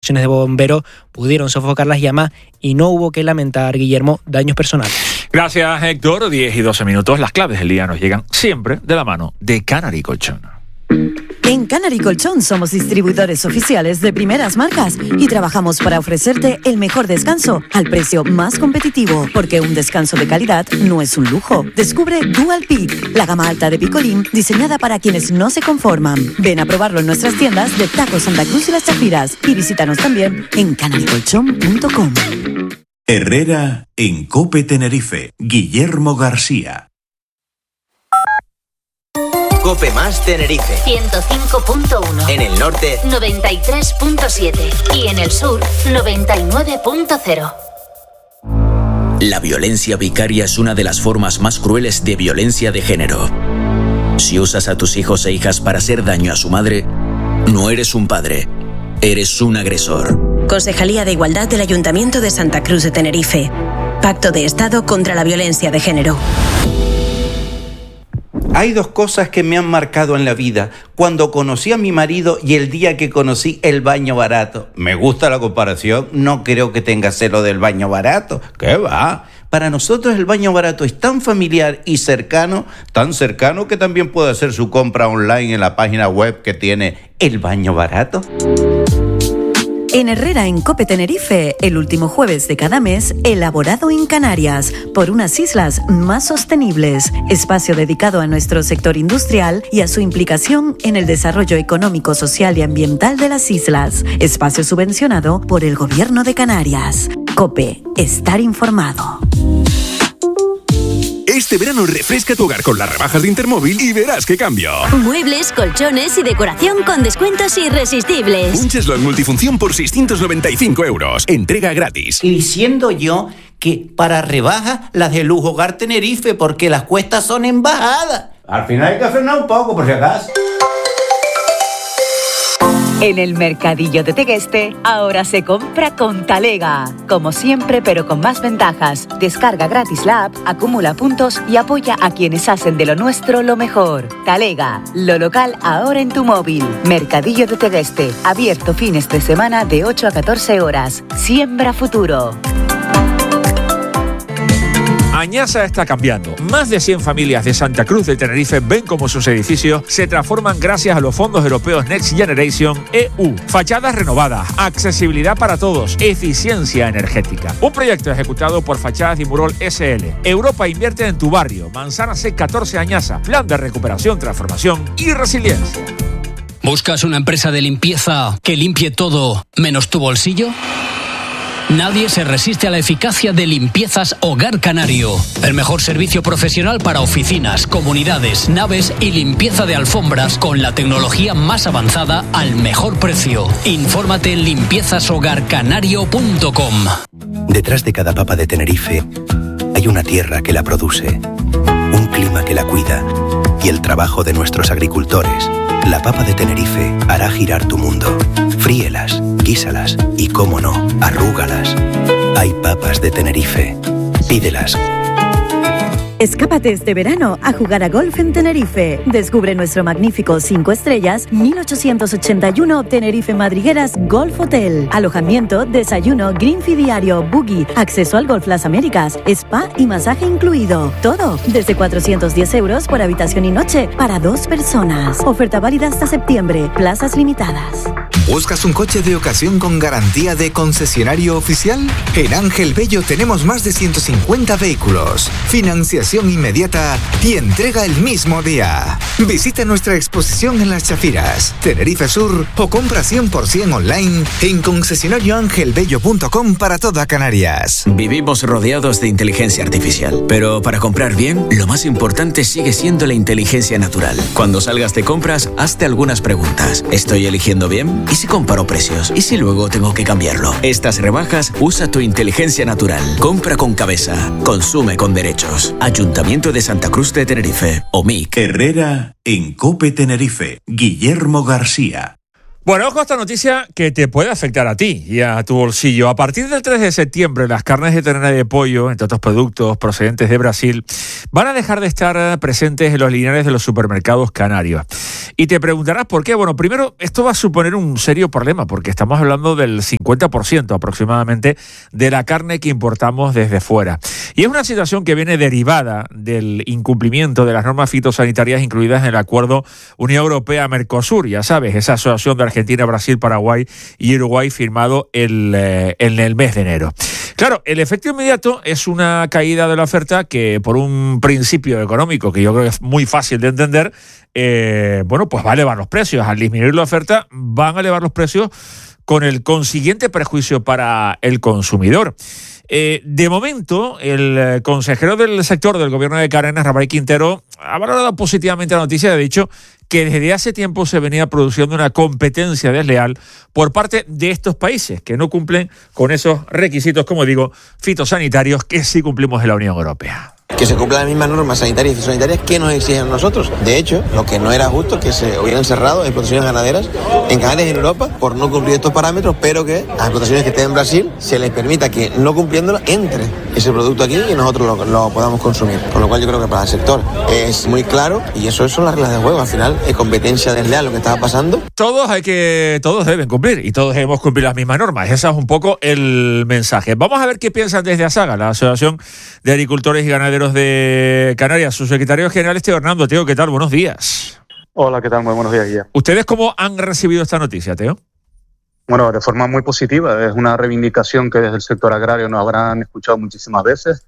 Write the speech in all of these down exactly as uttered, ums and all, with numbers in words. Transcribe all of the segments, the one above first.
de bomberos pudieron sofocar las llamas y no hubo que lamentar, Guillermo, daños personales. Gracias, Héctor. diez y doce minutos. Las claves del día nos llegan siempre de la mano de Canary Colchón. En Canary Colchón somos distribuidores oficiales de primeras marcas y trabajamos para ofrecerte el mejor descanso al precio más competitivo, porque un descanso de calidad no es un lujo. Descubre Dual Peak, la gama alta de picolín diseñada para quienes no se conforman. Ven a probarlo en nuestras tiendas de Taco Santa Cruz y Las Chafiras y visítanos también en canary colchón punto com. Herrera en COPE Tenerife. Guillermo García. COPE más Tenerife ciento cinco punto uno. En el norte noventa y tres punto siete y en el sur noventa y nueve punto cero. La violencia vicaria es una de las formas más crueles de violencia de género. Si usas a tus hijos e hijas para hacer daño a su madre, no eres un padre, eres un agresor. Concejalía de Igualdad del Ayuntamiento de Santa Cruz de Tenerife. Pacto de Estado contra la violencia de género. Hay dos cosas que me han marcado en la vida. Cuando conocí a mi marido y el día que conocí el baño barato. Me gusta la comparación, no creo que tenga celo del baño barato. ¿Qué va? Para nosotros el baño barato es tan familiar y cercano, tan cercano que también puede hacer su compra online en la página web que tiene el baño barato. En Herrera en COPE Tenerife, el último jueves de cada mes, elaborado en Canarias, por unas islas más sostenibles, espacio dedicado a nuestro sector industrial y a su implicación en el desarrollo económico, social y ambiental de las islas, espacio subvencionado por el Gobierno de Canarias. COPE, estar informado. Este verano refresca tu hogar con las rebajas de Intermóvil y verás qué cambio. Muebles, colchones y decoración con descuentos irresistibles. Un cheslón multifunción por seiscientos noventa y cinco euros. Entrega gratis. Y diciendo yo que para rebajas las de Lujo Hogar Tenerife, porque las cuestas son en bajada. Al final hay que frenar un poco, por si acaso. En el Mercadillo de Tegueste, ahora se compra con Talega. Como siempre, pero con más ventajas. Descarga gratis la app, acumula puntos y apoya a quienes hacen de lo nuestro lo mejor. Talega, lo local ahora en tu móvil. Mercadillo de Tegueste, abierto fines de semana de ocho a catorce horas. Siembra futuro. Añasa está cambiando. Más de cien familias de Santa Cruz de Tenerife ven cómo sus edificios se transforman gracias a los fondos europeos Next Generation E U. Fachadas renovadas, accesibilidad para todos, eficiencia energética. Un proyecto ejecutado por Fachadas y Murol S L. Europa invierte en tu barrio. Manzana C catorce Añasa. Plan de recuperación, transformación y resiliencia. ¿Buscas una empresa de limpieza que limpie todo menos tu bolsillo? Nadie se resiste a la eficacia de Limpiezas Hogar Canario. El mejor servicio profesional para oficinas, comunidades, naves y limpieza de alfombras con la tecnología más avanzada al mejor precio. Infórmate en limpiezas hogar canario punto com. Detrás de cada papa de Tenerife hay una tierra que la produce, un clima que la cuida y el trabajo de nuestros agricultores. La papa de Tenerife hará girar tu mundo. Fríelas, guísalas y, cómo no, arrúgalas. Hay papas de Tenerife. Pídelas. Escápate este verano a jugar a golf en Tenerife. Descubre nuestro magnífico cinco estrellas mil ochocientos ochenta y uno Tenerife Madrigueras Golf Hotel. Alojamiento, desayuno, green fee diario, buggy, acceso al Golf Las Américas, spa y masaje incluido. Todo desde cuatrocientos diez euros por habitación y noche para dos personas. Oferta válida hasta septiembre. Plazas limitadas. ¿Buscas un coche de ocasión con garantía de concesionario oficial? En Ángel Bello tenemos más de ciento cincuenta vehículos, financiación inmediata y entrega el mismo día. Visita nuestra exposición en Las Chafiras, Tenerife Sur o compra cien por ciento online en concesionario ángel bello punto com para toda Canarias. Vivimos rodeados de inteligencia artificial, pero para comprar bien, lo más importante sigue siendo la inteligencia natural. Cuando salgas de compras, hazte algunas preguntas. ¿Estoy eligiendo bien? ¿Y si comparo precios? ¿Y si luego tengo que cambiarlo? Estas rebajas, usa tu inteligencia natural. Compra con cabeza. Consume con derechos. Ayuntamiento de Santa Cruz de Tenerife. O M I C. Herrera en COPE Tenerife. Guillermo García. Bueno, ojo a esta noticia que te puede afectar a ti y a tu bolsillo. A partir del tres de septiembre, las carnes de ternera y de pollo, entre otros productos procedentes de Brasil, van a dejar de estar presentes en los lineales de los supermercados canarios. Y te preguntarás por qué. Bueno, primero, esto va a suponer un serio problema, porque estamos hablando del cincuenta por ciento aproximadamente de la carne que importamos desde fuera. Y es una situación que viene derivada del incumplimiento de las normas fitosanitarias incluidas en el acuerdo Unión Europea-Mercosur, ya sabes, esa asociación de Argentina, Brasil, Paraguay y Uruguay firmado el, eh, en el mes de enero. Claro, el efecto inmediato es una caída de la oferta que por un principio económico que yo creo que es muy fácil de entender, eh, bueno, pues va a elevar los precios. Al disminuir la oferta van a elevar los precios con el consiguiente perjuicio para el consumidor. Eh, de momento, el consejero del sector del gobierno de Carenas, Rafael Quintero, ha valorado positivamente la noticia y ha dicho que desde hace tiempo se venía produciendo una competencia desleal por parte de estos países que no cumplen con esos requisitos, como digo, fitosanitarios que sí cumplimos en la Unión Europea. Que se cumplan las mismas normas sanitarias y fitosanitarias que nos exigen a nosotros. De hecho, lo que no era justo es que se hubieran cerrado explotaciones ganaderas en Canarias y en Europa por no cumplir estos parámetros, pero que a las explotaciones que estén en Brasil se les permita que, no cumpliéndolo, entre ese producto aquí y nosotros lo, lo podamos consumir. Con lo cual yo creo que para el sector es muy claro y eso son las reglas de juego. Al final es competencia desleal lo que estaba pasando. Todos hay que, todos deben cumplir y todos debemos cumplir las mismas normas. Ese es un poco el mensaje. Vamos a ver qué piensan desde ASAGA, la Asociación de Agricultores y Ganaderos de Canarias. Su secretario general es Teo Hernando. Teo, ¿qué tal? Buenos días. Hola, ¿qué tal? Muy buenos días, Guillermo. ¿Ustedes cómo han recibido esta noticia, Teo? Bueno, de forma muy positiva. Es una reivindicación que desde el sector agrario nos habrán escuchado muchísimas veces.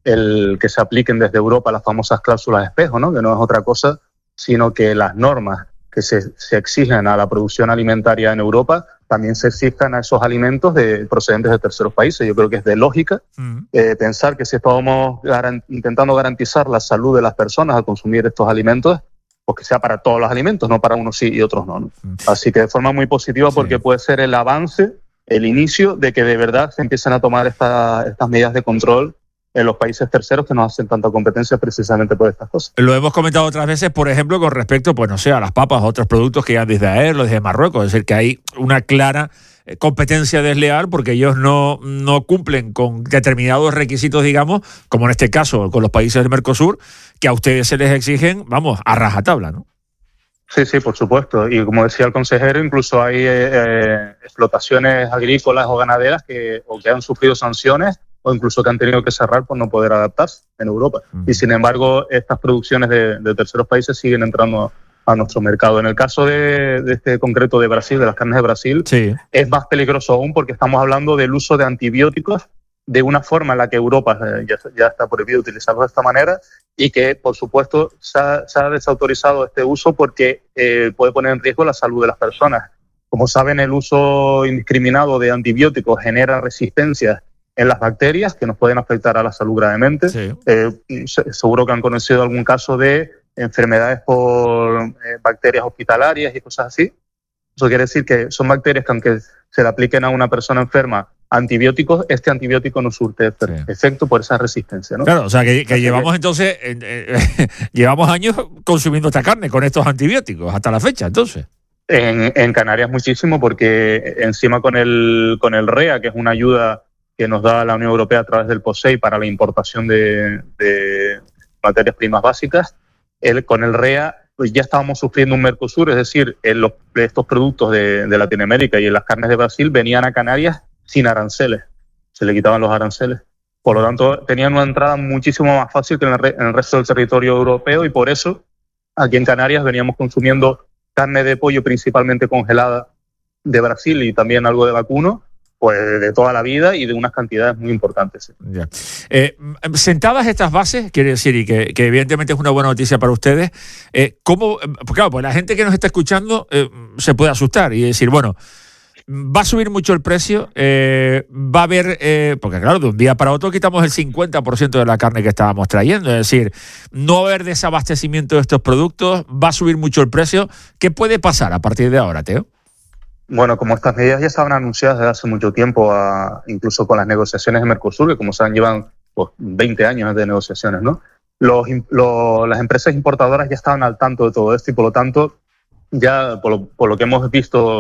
El que se apliquen desde Europa las famosas cláusulas espejo, ¿no? Que no es otra cosa, sino que las normas que se, se exigen a la producción alimentaria en Europa también se exijan a esos alimentos de, procedentes de terceros países. Yo creo que es de lógica mm. eh, pensar que si estamos garan, intentando garantizar la salud de las personas al consumir estos alimentos, pues que sea para todos los alimentos, no para unos sí y otros no, ¿no? Mm. Así que de forma muy positiva sí. Porque puede ser el avance, el inicio de que de verdad se empiecen a tomar esta, estas medidas de control en los países terceros que nos hacen tanta competencia precisamente por estas cosas. Lo hemos comentado otras veces, por ejemplo, con respecto, pues no sé, a las papas, a otros productos que llegan desde Israel o desde Marruecos. Es decir, que hay una clara competencia desleal porque ellos no, no cumplen con determinados requisitos, digamos, como en este caso con los países del Mercosur, que a ustedes se les exigen, vamos, a rajatabla, ¿no? Sí, sí, por supuesto. Y como decía el consejero, incluso hay eh, explotaciones agrícolas o ganaderas que, o que han sufrido sanciones o incluso que han tenido que cerrar por no poder adaptarse en Europa. Uh-huh. Y sin embargo, estas producciones de, de terceros países siguen entrando a nuestro mercado. En el caso de, de este concreto de Brasil, de las carnes de Brasil, sí. Es más peligroso aún porque estamos hablando del uso de antibióticos de una forma en la que Europa eh, ya, ya está prohibido utilizarlos de esta manera y que, por supuesto, se ha, se ha desautorizado este uso porque eh, puede poner en riesgo la salud de las personas. Como saben, el uso indiscriminado de antibióticos genera resistencias en las bacterias que nos pueden afectar a la salud gravemente. Sí. Eh, seguro que han conocido algún caso de enfermedades por eh, bacterias hospitalarias y cosas así. Eso quiere decir que son bacterias que aunque se le apliquen a una persona enferma antibióticos, este antibiótico no surte sí. efecto por esa resistencia, ¿no? Claro, o sea que, que llevamos entonces, eh, eh, llevamos años consumiendo esta carne con estos antibióticos hasta la fecha, entonces. En, en Canarias muchísimo porque encima con el, con el R E A, que es una ayuda que nos da la Unión Europea a través del POSEI para la importación de, de materias primas básicas, el, con el R E A pues ya estábamos sufriendo un Mercosur, es decir, en los, estos productos de, de Latinoamérica y en las carnes de Brasil venían a Canarias sin aranceles, se le quitaban los aranceles. Por lo tanto, tenían una entrada muchísimo más fácil que en el, re, en el resto del territorio europeo y por eso aquí en Canarias veníamos consumiendo carne de pollo principalmente congelada de Brasil y también algo de vacuno, pues de toda la vida y de unas cantidades muy importantes. Ya. Eh, sentadas estas bases, quiere decir, y que, que evidentemente es una buena noticia para ustedes, eh, ¿cómo? Pues claro, pues la gente que nos está escuchando eh, se puede asustar y decir, bueno, va a subir mucho el precio, eh, va a haber, eh, porque claro, de un día para otro quitamos el cincuenta por ciento de la carne que estábamos trayendo, es decir, no va a haber desabastecimiento de estos productos, va a subir mucho el precio. ¿Qué puede pasar a partir de ahora, Teo? Bueno, como estas medidas ya estaban anunciadas desde hace mucho tiempo, a, incluso con las negociaciones de Mercosur, que como saben llevan pues, veinte años de negociaciones, ¿no? Los, lo, las empresas importadoras ya estaban al tanto de todo esto y por lo tanto, ya por lo, por lo que hemos visto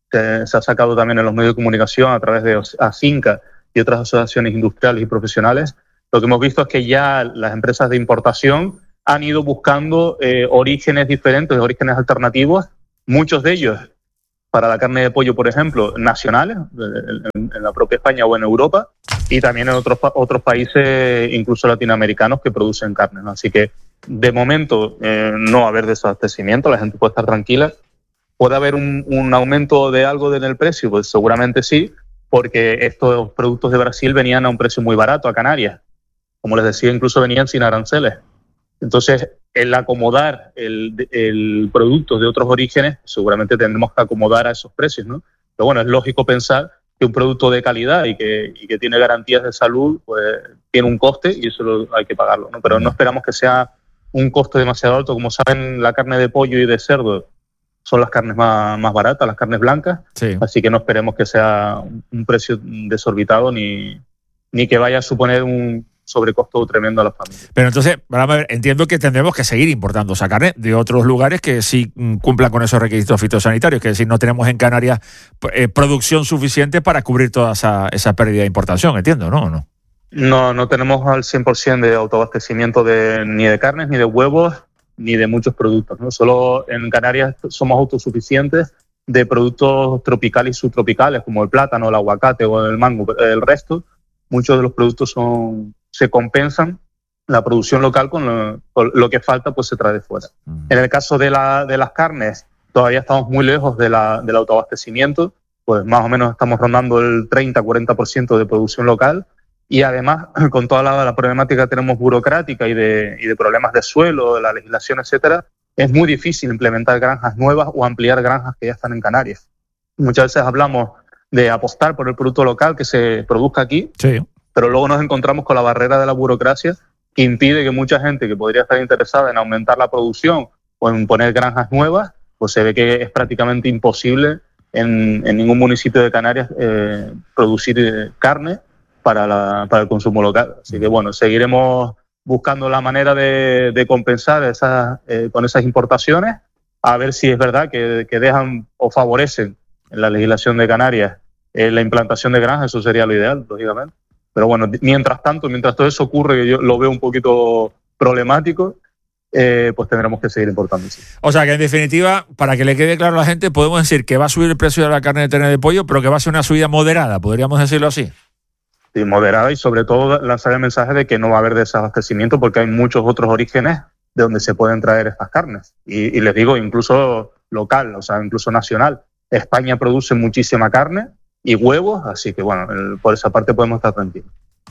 se, se ha sacado también en los medios de comunicación a través de ASINCA y otras asociaciones industriales y profesionales, lo que hemos visto es que ya las empresas de importación han ido buscando eh, orígenes diferentes, orígenes alternativos, muchos de ellos para la carne de pollo, por ejemplo, nacionales, en, en la propia España o en Europa, y también en otros, otros países, incluso latinoamericanos, que producen carne, ¿no? Así que, de momento, eh, no va a haber desabastecimiento, la gente puede estar tranquila. ¿Puede haber un, un aumento de algo en el precio? Pues seguramente sí, porque estos productos de Brasil venían a un precio muy barato a Canarias. Como les decía, incluso venían sin aranceles. Entonces, el acomodar el, el producto de otros orígenes, seguramente tendremos que acomodar a esos precios, ¿no? Pero bueno, es lógico pensar que un producto de calidad y que, y que tiene garantías de salud, pues tiene un coste y eso lo, hay que pagarlo, ¿no? Pero no esperamos que sea un coste demasiado alto. Como saben, la carne de pollo y de cerdo son las carnes más, más baratas, las carnes blancas, sí. Así que no esperemos que sea un precio desorbitado ni, ni que vaya a suponer un sobrecosto tremendo a las familias. Pero entonces, vamos a ver, entiendo que tendremos que seguir importando esa carne de otros lugares que sí cumplan con esos requisitos fitosanitarios, que es decir, no tenemos en Canarias eh, producción suficiente para cubrir toda esa, esa pérdida de importación, entiendo, ¿no? ¿O no? No, no tenemos al cien por ciento de autoabastecimiento de, ni de carnes, ni de huevos, ni de muchos productos, ¿no? Solo en Canarias somos autosuficientes de productos tropicales y subtropicales, como el plátano, el aguacate o el mango. El resto, muchos de los productos son se compensan la producción local con lo, con lo que falta, pues se trae de fuera. Uh-huh. En el caso de, la, de las carnes, todavía estamos muy lejos de la, del autoabastecimiento, pues más o menos estamos rondando el treinta a cuarenta por ciento de producción local, y además, con toda la, la problemática que tenemos burocrática y de, y de problemas de suelo, de la legislación, etcétera, es muy difícil implementar granjas nuevas o ampliar granjas que ya están en Canarias. Muchas veces hablamos de apostar por el producto local que se produzca aquí, sí. Pero luego nos encontramos con la barrera de la burocracia que impide que mucha gente que podría estar interesada en aumentar la producción o en poner granjas nuevas, pues se ve que es prácticamente imposible en, en ningún municipio de Canarias eh, producir eh, carne para, la, para el consumo local. Así que bueno, seguiremos buscando la manera de, de compensar esas, eh, con esas importaciones, a ver si es verdad que, que dejan o favorecen en la legislación de Canarias eh, la implantación de granjas. Eso sería lo ideal, lógicamente. Pero bueno, mientras tanto, mientras todo eso ocurre, que yo lo veo un poquito problemático, eh, pues tendremos que seguir importando. Sí. O sea que, en definitiva, para que le quede claro a la gente, podemos decir que va a subir el precio de la carne de ternera de pollo, pero que va a ser una subida moderada, ¿podríamos decirlo así? Sí, moderada, y sobre todo lanzar el mensaje de que no va a haber desabastecimiento porque hay muchos otros orígenes de donde se pueden traer estas carnes. Y, y les digo, incluso local, o sea, incluso nacional. España produce muchísima carne y huevos, así que bueno, el, por esa parte podemos estar tranquilos.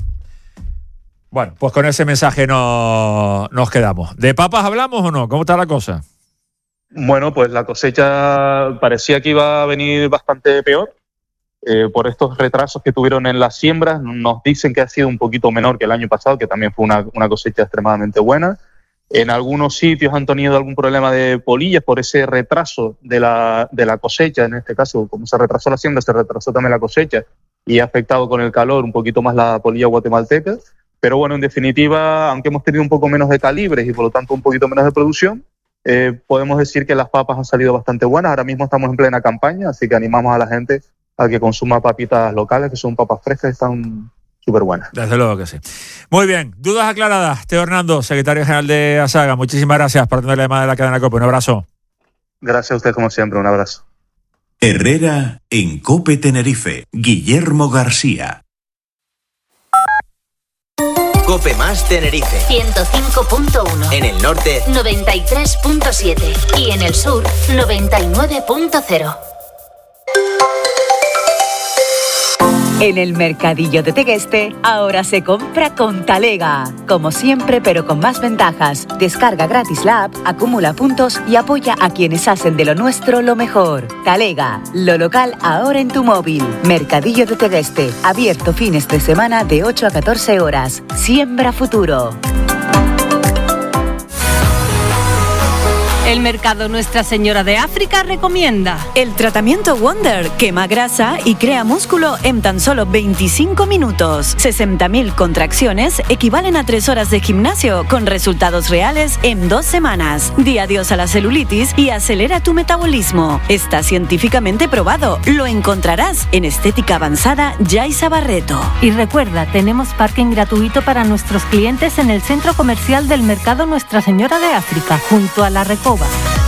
Bueno, pues con ese mensaje no, nos quedamos. ¿De papas hablamos o no? ¿Cómo está la cosa? Bueno, pues la cosecha parecía que iba a venir bastante peor. Eh, por estos retrasos que tuvieron en las siembras, nos dicen que ha sido un poquito menor que el año pasado, que también fue una, una cosecha extremadamente buena. En algunos sitios han tenido algún problema de polillas por ese retraso de la, de la cosecha. En este caso, como se retrasó la siembra, se retrasó también la cosecha y ha afectado con el calor un poquito más la polilla guatemalteca. Pero bueno, en definitiva, aunque hemos tenido un poco menos de calibres y por lo tanto un poquito menos de producción, eh, podemos decir que las papas han salido bastante buenas. Ahora mismo estamos en plena campaña, así que animamos a la gente a que consuma papitas locales, que son papas frescas y están súper buenas. Desde luego que sí. Muy bien, dudas aclaradas. Teo Hernando, secretario general de ASAGA, muchísimas gracias por atender la llamada de la cadena COPE. Un abrazo. Gracias a usted como siempre, un abrazo. Herrera en COPE Tenerife, Guillermo García. COPE más Tenerife. ciento cinco punto uno. En el norte, noventa y tres punto siete. Y en el sur, noventa y nueve punto cero. En el Mercadillo de Tegueste, ahora se compra con Talega. Como siempre, pero con más ventajas. Descarga gratis la app, acumula puntos y apoya a quienes hacen de lo nuestro lo mejor. Talega, lo local ahora en tu móvil. Mercadillo de Tegueste, abierto fines de semana de ocho a catorce horas. Siembra futuro. El Mercado Nuestra Señora de África recomienda el tratamiento Wonder quema grasa y crea músculo en tan solo veinticinco minutos. sesenta mil contracciones equivalen a tres horas de gimnasio con resultados reales en dos semanas. Di adiós a la celulitis y acelera tu metabolismo. Está científicamente probado. Lo encontrarás en Estética Avanzada Yaiza Barreto. Y recuerda, tenemos parking gratuito para nuestros clientes en el centro comercial del Mercado Nuestra Señora de África, junto a la Recoba.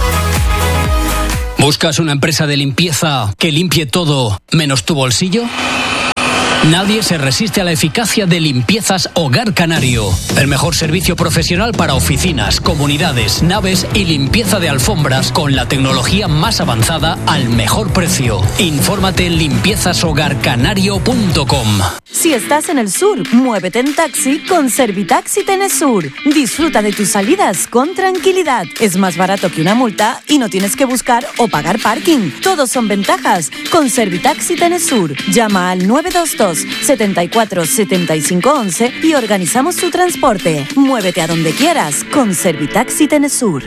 ¿Buscas una empresa de limpieza que limpie todo menos tu bolsillo? Nadie se resiste a la eficacia de Limpiezas Hogar Canario. El mejor servicio profesional para oficinas, comunidades, naves y limpieza de alfombras con la tecnología más avanzada al mejor precio. Infórmate en limpiezas hogar canario punto com. Si estás en el sur, muévete en taxi con Servitaxi Tenesur. Disfruta de tus salidas con tranquilidad. Es más barato que una multa y no tienes que buscar o pagar parking. Todos son ventajas con Servitaxi Tenesur. Llama al nueve dos dos, setenta y cuatro, setenta y cinco once y organizamos tu transporte. Muévete a donde quieras con Servitaxi Tenesur.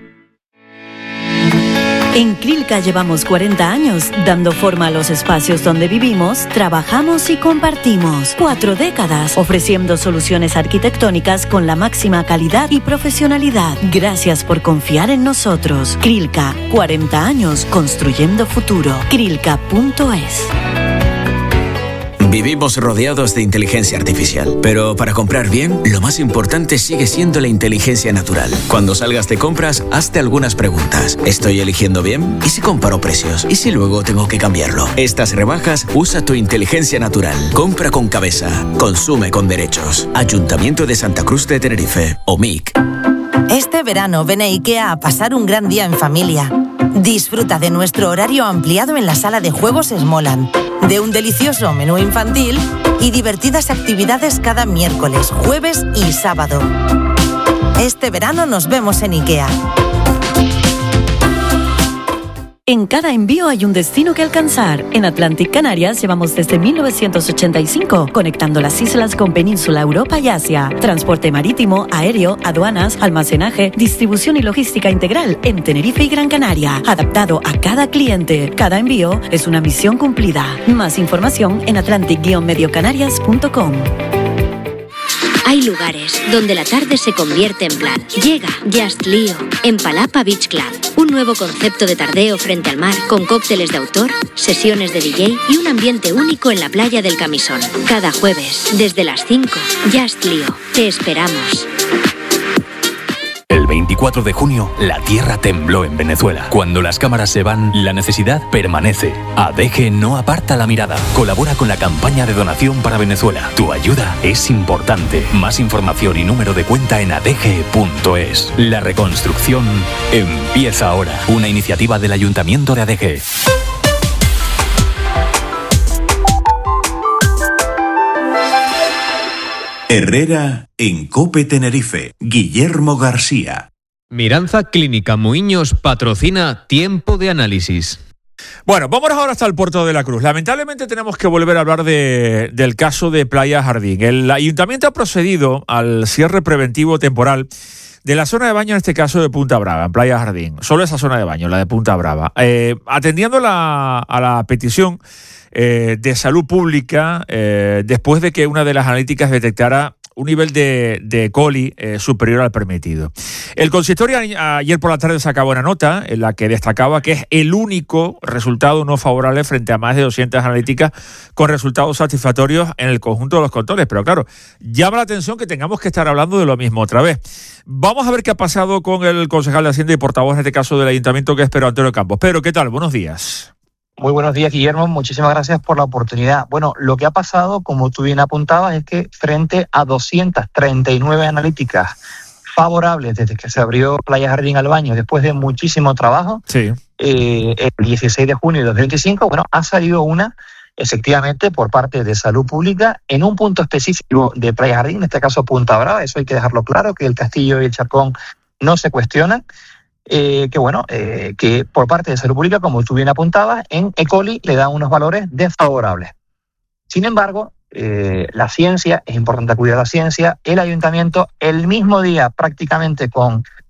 En Crilca llevamos cuarenta años dando forma a los espacios donde vivimos, trabajamos y compartimos. Cuatro décadas ofreciendo soluciones arquitectónicas con la máxima calidad y profesionalidad. Gracias por confiar en nosotros. Crilca, cuarenta años construyendo futuro. Crilca punto es. Vivimos rodeados de inteligencia artificial, pero para comprar bien, lo más importante sigue siendo la inteligencia natural. Cuando salgas de compras, hazte algunas preguntas. ¿Estoy eligiendo bien? ¿Y si comparo precios? ¿Y si luego tengo que cambiarlo? Estas rebajas, usa tu inteligencia natural. Compra con cabeza. Consume con derechos. Ayuntamiento de Santa Cruz de Tenerife, O M I C. Este verano ven a IKEA a pasar un gran día en familia. Disfruta de nuestro horario ampliado en la sala de juegos Smolan, de un delicioso menú infantil y divertidas actividades cada miércoles, jueves y sábado. Este verano nos vemos en IKEA. En cada envío hay un destino que alcanzar. En Atlantic Canarias llevamos desde mil novecientos ochenta y cinco, conectando las islas con Península, Europa y Asia. Transporte marítimo, aéreo, aduanas, almacenaje, distribución y logística integral en Tenerife y Gran Canaria. Adaptado a cada cliente. Cada envío es una misión cumplida. Más información en atlantic guion medio canarias punto com. Hay lugares donde la tarde se convierte en plan. Llega Just Leo en Palapa Beach Club. Un nuevo concepto de tardeo frente al mar con cócteles de autor, sesiones de D J y un ambiente único en la playa del Camisón. Cada jueves, desde las cinco, Just Leo. Te esperamos. El veinticuatro de junio, la tierra tembló en Venezuela. Cuando las cámaras se van, la necesidad permanece. A D G no aparta la mirada. Colabora con la campaña de donación para Venezuela. Tu ayuda es importante. Más información y número de cuenta en a d g punto es. La reconstrucción empieza ahora. Una iniciativa del Ayuntamiento de A D G. Herrera en COPE Tenerife. Guillermo García. Miranza Clínica Muiños patrocina Tiempo de Análisis. Bueno, vámonos ahora hasta el Puerto de la Cruz. Lamentablemente tenemos que volver a hablar de, del caso de Playa Jardín. El ayuntamiento ha procedido al cierre preventivo temporal de la zona de baño, en este caso de Punta Brava, en Playa Jardín. Solo esa zona de baño, la de Punta Brava. Eh, atendiendo la, a la petición eh, de salud pública, eh, después de que una de las analíticas detectara un nivel de, de coli eh, superior al permitido. El consistorio ayer por la tarde sacaba una nota en la que destacaba que es el único resultado no favorable frente a más de doscientas analíticas con resultados satisfactorios en el conjunto de los controles. Pero claro, llama la atención que tengamos que estar hablando de lo mismo otra vez. Vamos a ver qué ha pasado con el concejal de Hacienda y portavoz en este caso del Ayuntamiento, que es Pedro Antonio Campos. Pedro, ¿qué tal? Buenos días. Muy buenos días, Guillermo. Muchísimas gracias por la oportunidad. Bueno, lo que ha pasado, como tú bien apuntabas, es que frente a doscientas treinta y nueve analíticas favorables desde que se abrió Playa Jardín al baño, después de muchísimo trabajo, sí. eh, el dieciséis de junio de dos mil veinticinco, bueno, ha salido una, efectivamente, por parte de Salud Pública, en un punto específico de Playa Jardín, en este caso Punta Brava. Eso hay que dejarlo claro, que el Castillo y el Chacón no se cuestionan. Eh, que bueno, eh, que por parte de Salud Pública, como tú bien apuntabas, en E. coli le dan unos valores desfavorables. Sin embargo, eh, la ciencia, es importante acudir a la ciencia, el ayuntamiento, el mismo día prácticamente con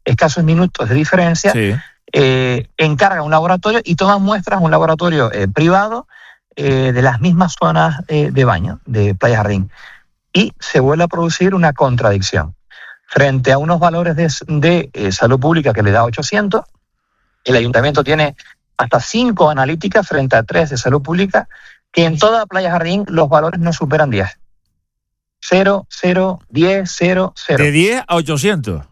escasos minutos de diferencia, sí. eh, encarga un laboratorio y toma muestras, un laboratorio eh, privado, eh, de las mismas zonas eh, de baño, de Playa Jardín. Y se vuelve a producir una contradicción. Frente a unos valores de, de eh, salud pública que le da ochocientos, el ayuntamiento tiene hasta cinco analíticas frente a tres de salud pública, que en toda Playa Jardín los valores no superan diez. cero, cero, diez, cero, cero. De diez a ochocientos.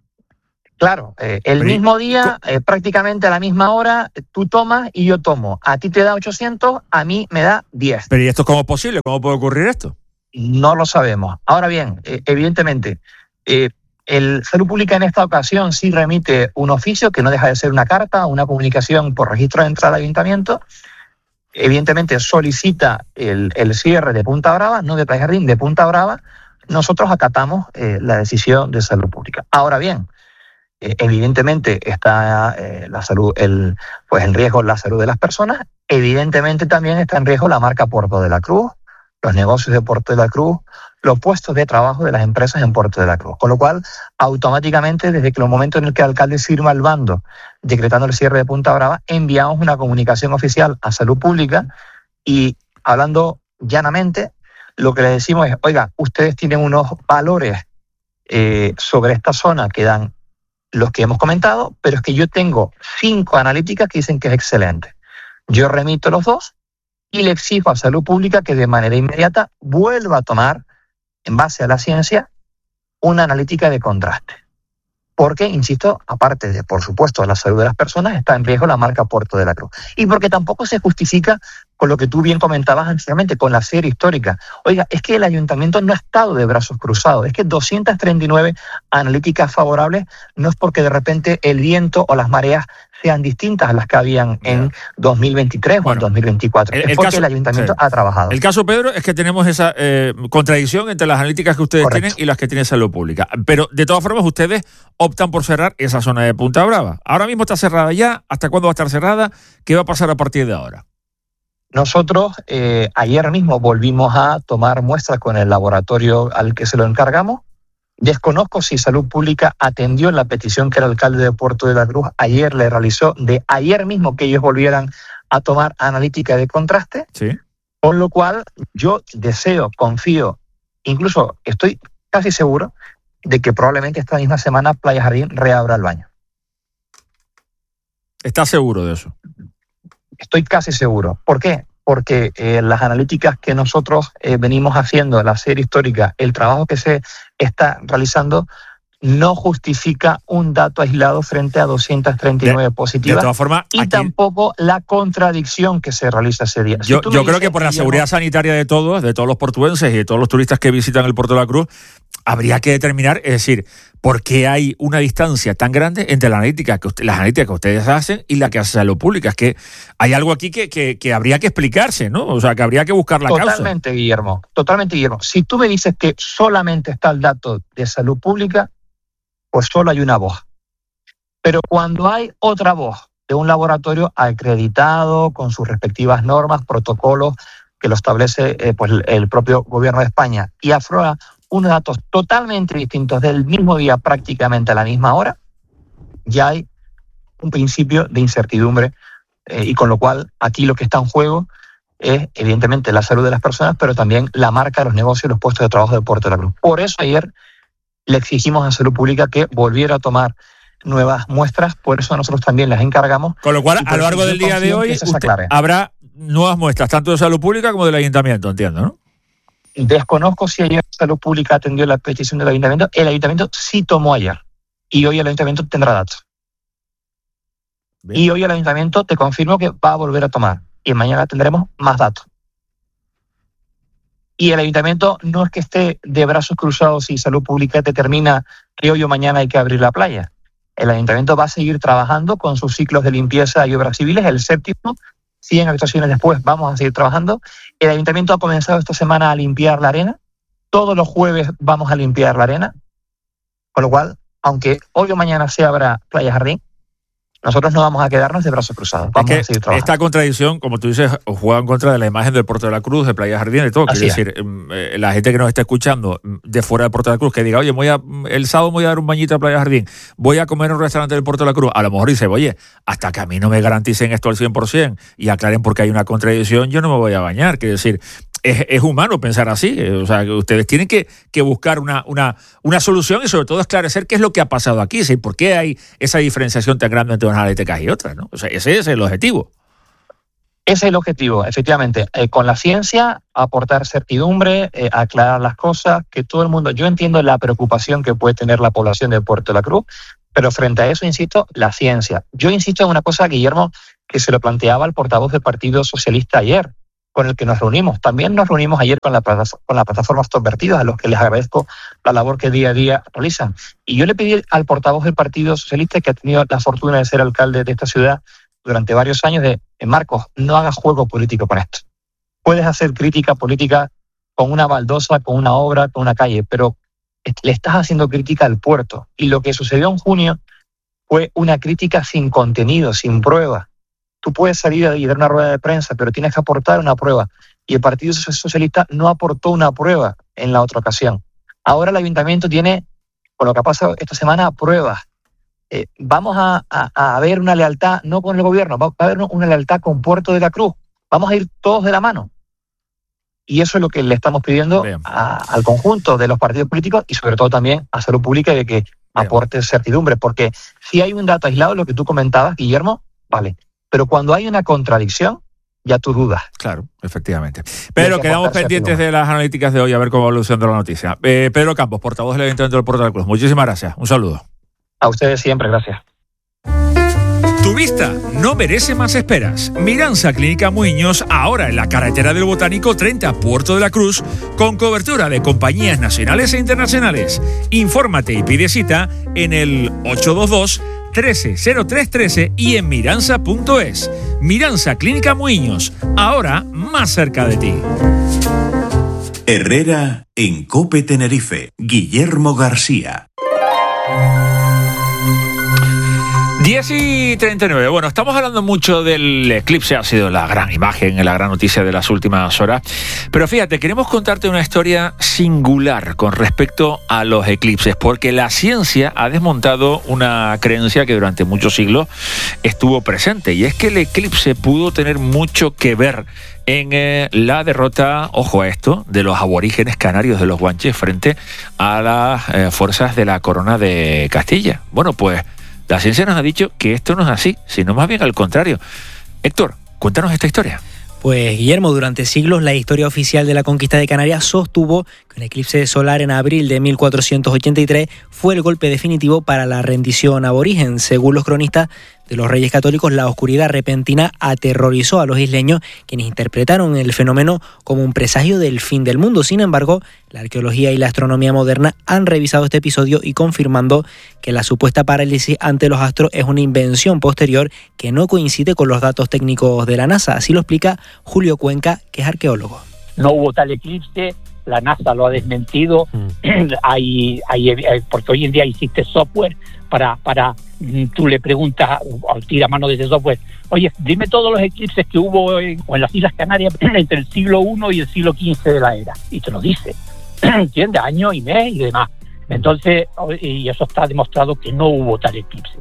Claro, eh, el Pero, mismo día, eh, prácticamente a la misma hora, tú tomas y yo tomo. A ti te da ochocientos, a mí me da diez. Pero ¿y esto cómo es posible? ¿Cómo puede ocurrir esto? No lo sabemos. Ahora bien, eh, evidentemente, eh, el Salud Pública en esta ocasión sí remite un oficio que no deja de ser una carta, una comunicación por registro de entrada al ayuntamiento. Evidentemente solicita el, el cierre de Punta Brava, no de Playa Jardín, de Punta Brava. Nosotros acatamos eh, la decisión de Salud Pública. Ahora bien, eh, evidentemente está eh, la salud, el, pues en riesgo la salud de las personas. Evidentemente también está en riesgo la marca Puerto de la Cruz, los negocios de Puerto de la Cruz, los puestos de trabajo de las empresas en Puerto de la Cruz. Con lo cual, automáticamente, desde que el momento en el que el alcalde firma el bando decretando el cierre de Punta Brava, enviamos una comunicación oficial a Salud Pública y, hablando llanamente, lo que le decimos es, oiga, ustedes tienen unos valores eh, sobre esta zona que dan los que hemos comentado, pero es que yo tengo cinco analíticas que dicen que es excelente. Yo remito los dos y le exijo a Salud Pública que de manera inmediata vuelva a tomar, en base a la ciencia, una analítica de contraste. Porque, insisto, aparte de, por supuesto, la salud de las personas, está en riesgo la marca Puerto de la Cruz. Y porque tampoco se justifica con lo que tú bien comentabas anteriormente, con la serie histórica. Oiga, es que el ayuntamiento no ha estado de brazos cruzados. Es que doscientas treinta y nueve analíticas favorables no es porque de repente el viento o las mareas sean distintas a las que habían en dos mil veintitrés bueno, o en dos mil veinticuatro. El, es el porque caso, el ayuntamiento sí. ha trabajado. El caso, Pedro, es que tenemos esa eh, contradicción entre las analíticas que ustedes Correcto. tienen y las que tiene Salud Pública. Pero, de todas formas, ustedes optan por cerrar esa zona de Punta Brava. Ahora mismo está cerrada ya. ¿Hasta cuándo va a estar cerrada? ¿Qué va a pasar a partir de ahora? Nosotros eh, ayer mismo volvimos a tomar muestras con el laboratorio al que se lo encargamos. Desconozco si Salud Pública atendió la petición que el alcalde de Puerto de la Cruz ayer le realizó, de ayer mismo que ellos volvieran a tomar analítica de contraste. Sí. Con lo cual yo deseo, confío, incluso estoy casi seguro de que probablemente esta misma semana Playa Jardín reabra el baño. ¿Estás seguro de eso? Estoy casi seguro. ¿Por qué? Porque eh, las analíticas que nosotros eh, venimos haciendo, la serie histórica, el trabajo que se está realizando, no justifica un dato aislado frente a doscientas treinta y nueve de, positivas. De todas formas, y aquí, tampoco la contradicción que se realiza ese día. Yo, si yo creo que por la seguridad no... sanitaria de todos, de todos los portuenses y de todos los turistas que visitan el Puerto de la Cruz, habría que determinar, es decir, por qué hay una distancia tan grande entre la analítica que usted, las analíticas que ustedes hacen y la que hace Salud Pública. Es que hay algo aquí que, que, que habría que explicarse, ¿no? O sea, que habría que buscar la totalmente, causa. Totalmente, Guillermo. Totalmente, Guillermo. Si tú me dices que solamente está el dato de Salud Pública, pues solo hay una voz. Pero cuando hay otra voz de un laboratorio acreditado con sus respectivas normas, protocolos que lo establece eh, pues el propio gobierno de España y aflora unos datos totalmente distintos del mismo día, prácticamente a la misma hora, ya hay un principio de incertidumbre eh, y con lo cual aquí lo que está en juego es evidentemente la salud de las personas, pero también la marca, los negocios y los puestos de trabajo de Puerto de la Cruz. Por eso ayer le exigimos a Salud Pública que volviera a tomar nuevas muestras, por eso nosotros también las encargamos. Con lo cual, a lo largo del día de hoy usted, habrá nuevas muestras, tanto de Salud Pública como del Ayuntamiento, entiendo, ¿no? Desconozco si ayer Salud Pública atendió la petición del Ayuntamiento. El Ayuntamiento sí tomó ayer y hoy el Ayuntamiento tendrá datos. Bien. Y hoy el Ayuntamiento te confirmo que va a volver a tomar y mañana tendremos más datos. Y el Ayuntamiento no es que esté de brazos cruzados si Salud Pública determina que hoy o mañana hay que abrir la playa. El Ayuntamiento va a seguir trabajando con sus ciclos de limpieza y obras civiles, el séptimo. cien habitaciones después vamos a seguir trabajando. El Ayuntamiento ha comenzado esta semana a limpiar la arena. Todos los jueves vamos a limpiar la arena. Con lo cual, aunque hoy o mañana se abra Playa Jardín, nosotros no vamos a quedarnos de brazos cruzados. Vamos es que a seguir trabajando. Esta contradicción, como tú dices, juega en contra de la imagen del Puerto de la Cruz, de Playa Jardín y todo. Quiero decir, eh, la gente que nos está escuchando de fuera del Puerto de la Cruz, que diga, oye, voy a, el sábado voy a dar un bañito a Playa Jardín, voy a comer en un restaurante del Puerto de la Cruz, a lo mejor dice, oye, hasta que a mí no me garanticen esto al cien por ciento y aclaren por qué hay una contradicción, yo no me voy a bañar. Quiero decir, es, es humano pensar así. O sea, que ustedes tienen que, que buscar una, una, una solución y sobre todo esclarecer qué es lo que ha pasado aquí, ¿sí? ¿Por qué hay esa diferenciación tan grande entre unas analíticas y otras, ¿no? O sea, ese es el objetivo. Ese es el objetivo, efectivamente. Eh, con la ciencia, aportar certidumbre, eh, aclarar las cosas, que todo el mundo... Yo entiendo la preocupación que puede tener la población de Puerto de la Cruz, pero frente a eso, insisto, la ciencia. Yo insisto en una cosa, Guillermo, que se lo planteaba el portavoz del Partido Socialista ayer, con el que nos reunimos. También nos reunimos ayer con la, con la plataforma Stop Vertidos, a los que les agradezco la labor que día a día realizan. Y yo le pedí al portavoz del Partido Socialista, que ha tenido la fortuna de ser alcalde de esta ciudad durante varios años, de Marcos, no hagas juego político con esto. Puedes hacer crítica política con una baldosa, con una obra, con una calle, pero le estás haciendo crítica al puerto. Y lo que sucedió en junio fue una crítica sin contenido, sin prueba. Tú puedes salir y dar una rueda de prensa, pero tienes que aportar una prueba. Y el Partido Socialista no aportó una prueba en la otra ocasión. Ahora el Ayuntamiento tiene, con lo que ha pasado esta semana, pruebas. Eh, vamos a, a, a ver una lealtad, no con el gobierno, va a haber una lealtad con Puerto de la Cruz. Vamos a ir todos de la mano. Y eso es lo que le estamos pidiendo a, al conjunto de los partidos políticos y sobre todo también a Salud Pública, de que Bien. aporte certidumbre. Porque si hay un dato aislado, lo que tú comentabas, Guillermo, vale. Pero cuando hay una contradicción, ya tú dudas. Claro, efectivamente. Pero quedamos pendientes de las analíticas de hoy, a ver cómo va evolucionando la noticia. Eh, Pedro Campos, portavoz del Ayuntamiento del Puerto de la Cruz. Muchísimas gracias. Un saludo. A ustedes siempre, gracias. Tu vista no merece más esperas. Miranza Clínica Muñoz, ahora en la carretera del Botánico treinta, Puerto de la Cruz, con cobertura de compañías nacionales e internacionales. Infórmate y pide cita en el ocho dos dos, trece cero tres trece y en miranza punto es. Miranza Clínica Muñoz, ahora más cerca de ti. Herrera en COPE Tenerife. Guillermo García. diez y treinta y nueve. Bueno, estamos hablando mucho del eclipse, ha sido la gran imagen, la gran noticia de las últimas horas. Pero fíjate, queremos contarte una historia singular con respecto a los eclipses, porque la ciencia ha desmontado una creencia que durante muchos siglos estuvo presente, y es que el eclipse pudo tener mucho que ver en eh, la derrota, ojo a esto, de los aborígenes canarios de los Guanches frente a las eh, fuerzas de la Corona de Castilla. Bueno, pues la ciencia nos ha dicho que esto no es así, sino más bien al contrario. Héctor, cuéntanos esta historia. Pues Guillermo, durante siglos la historia oficial de la conquista de Canarias sostuvo que un eclipse solar en abril de mil cuatrocientos ochenta y tres fue el golpe definitivo para la rendición aborigen. Según los cronistas de los Reyes Católicos, la oscuridad repentina aterrorizó a los isleños, quienes interpretaron el fenómeno como un presagio del fin del mundo. Sin embargo, la arqueología y la astronomía moderna han revisado este episodio y confirmando que la supuesta parálisis ante los astros es una invención posterior que no coincide con los datos técnicos de la NASA. Así lo explica Julio Cuenca, que es arqueólogo. No hubo tal eclipse, la NASA lo ha desmentido, mm. hay, hay, porque hoy en día existe software para, para tú le preguntas, o tira mano de ese software, oye, dime todos los eclipses que hubo en, o en las Islas Canarias entre el siglo primero y el siglo quince de la era, y te lo dice, ¿entiendes? Año y mes y demás. Entonces, y eso está demostrado que no hubo tal eclipse.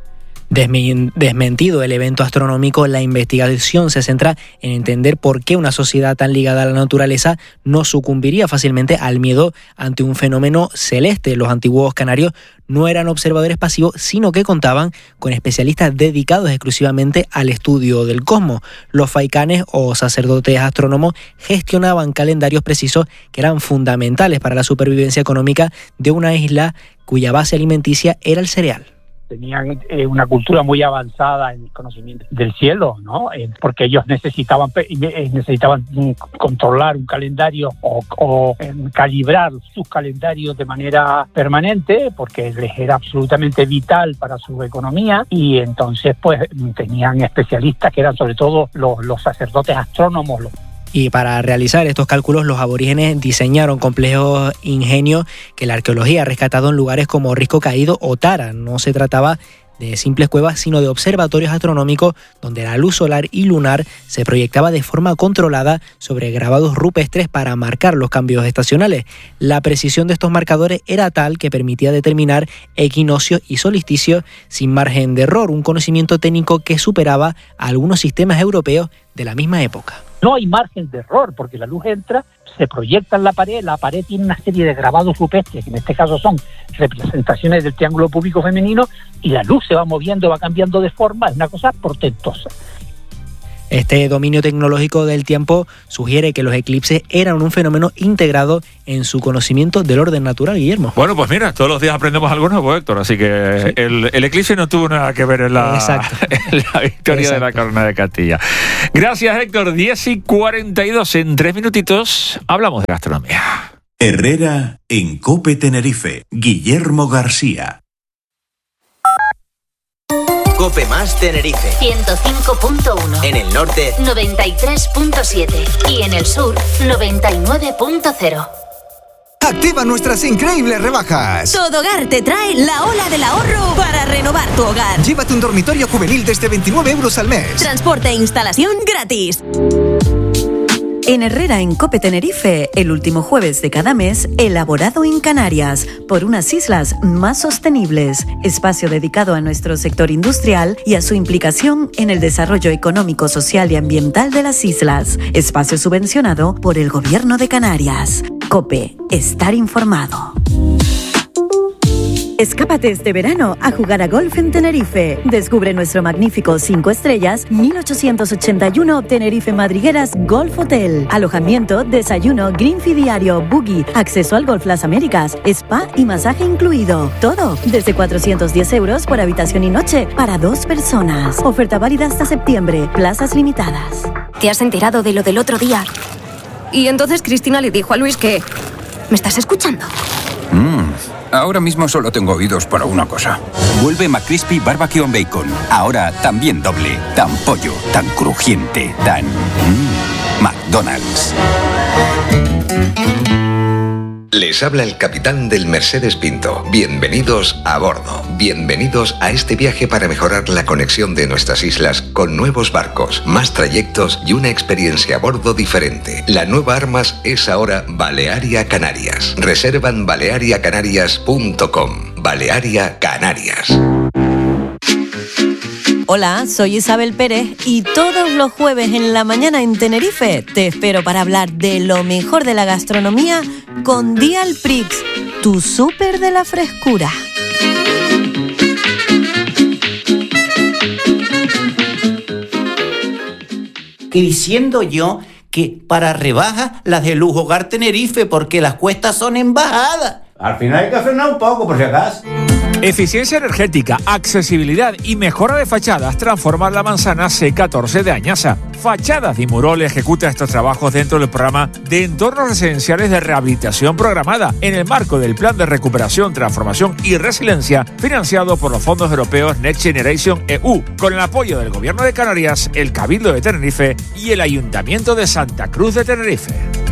Desmentido el evento astronómico, la investigación se centra en entender por qué una sociedad tan ligada a la naturaleza no sucumbiría fácilmente al miedo ante un fenómeno celeste. Los antiguos canarios no eran observadores pasivos, sino que contaban con especialistas dedicados exclusivamente al estudio del cosmos. Los faicanes o sacerdotes astrónomos gestionaban calendarios precisos que eran fundamentales para la supervivencia económica de una isla cuya base alimenticia era el cereal. Tenían eh, una cultura muy avanzada en el conocimiento del cielo, ¿no? Eh, porque ellos necesitaban eh, necesitaban controlar un calendario o, o eh, calibrar sus calendarios de manera permanente, porque les era absolutamente vital para su economía, y entonces pues tenían especialistas que eran sobre todo los, los sacerdotes astrónomos. Los Y para realizar estos cálculos, los aborígenes diseñaron complejos ingenios que la arqueología ha rescatado en lugares como Risco Caído o Tara. No se trataba de simples cuevas, sino de observatorios astronómicos donde la luz solar y lunar se proyectaba de forma controlada sobre grabados rupestres para marcar los cambios estacionales. La precisión de estos marcadores era tal que permitía determinar equinoccios y solsticios sin margen de error, un conocimiento técnico que superaba a algunos sistemas europeos de la misma época. No hay margen de error porque la luz entra, se proyecta en la pared, la pared tiene una serie de grabados rupestres, que en este caso son representaciones del triángulo púbico femenino, y la luz se va moviendo, va cambiando de forma, es una cosa portentosa. Este dominio tecnológico del tiempo sugiere que los eclipses eran un fenómeno integrado en su conocimiento del orden natural, Guillermo. Bueno, pues mira, todos los días aprendemos algo nuevo, Héctor, así que sí. el, el eclipse no tuvo nada que ver en la, en la victoria Exacto. de la Corona de Castilla. Gracias, Héctor. diez y cuarenta y dos, en tres minutitos hablamos de gastronomía. Herrera en COPE Tenerife. Guillermo García. Cope Más Tenerife. ciento cinco punto uno. En el norte, noventa y tres punto siete. Y en el sur, noventa y nueve punto cero. Activa nuestras increíbles rebajas. Todo Hogar te trae la ola del ahorro para renovar tu hogar. Llévate un dormitorio juvenil desde veintinueve euros al mes. Transporte e instalación gratis. En Herrera en COPE Tenerife, el último jueves de cada mes, elaborado en Canarias, por unas islas más sostenibles. Espacio dedicado a nuestro sector industrial y a su implicación en el desarrollo económico, social y ambiental de las islas. Espacio subvencionado por el Gobierno de Canarias. COPE, estar informado. Escápate este verano a jugar a golf en Tenerife. Descubre nuestro magnífico cinco estrellas mil ochocientos ochenta y uno Tenerife Madrigueras Golf Hotel. Alojamiento, desayuno, green fee diario, buggy, acceso al Golf Las Américas, spa y masaje incluido. Todo desde cuatrocientos diez euros por habitación y noche para dos personas. Oferta válida hasta septiembre. Plazas limitadas. ¿Te has enterado de lo del otro día? Y entonces Cristina le dijo a Luis que... ¿Me estás escuchando? Mmm, ahora mismo solo tengo oídos para una cosa. Vuelve McCrispy Barbecue and Bacon. Ahora también doble. Tan pollo, tan crujiente, tan... Mmm, McDonald's. Les habla el capitán del Mercedes Pinto. Bienvenidos a bordo. Bienvenidos a este viaje para mejorar la conexión de nuestras islas con nuevos barcos, más trayectos y una experiencia a bordo diferente. La nueva Armas es ahora Balearia Canarias. Reserva en balearia canarias punto com. Balearia Canarias. Hola, soy Isabel Pérez y todos los jueves en la mañana en Tenerife te espero para hablar de lo mejor de la gastronomía con Dial Prix, tu súper de la frescura. Y diciendo yo que para rebajas las de Lujo Hogar Tenerife porque las cuestas son en bajada. Al final hay que frenar un poco por si acaso. Eficiencia energética, accesibilidad y mejora de fachadas transforman la manzana C catorce de Añasa. Fachadas y Murol ejecuta estos trabajos dentro del programa de entornos residenciales de rehabilitación programada en el marco del Plan de Recuperación, Transformación y Resiliencia financiado por los fondos europeos Next Generation E U, con el apoyo del Gobierno de Canarias, el Cabildo de Tenerife y el Ayuntamiento de Santa Cruz de Tenerife.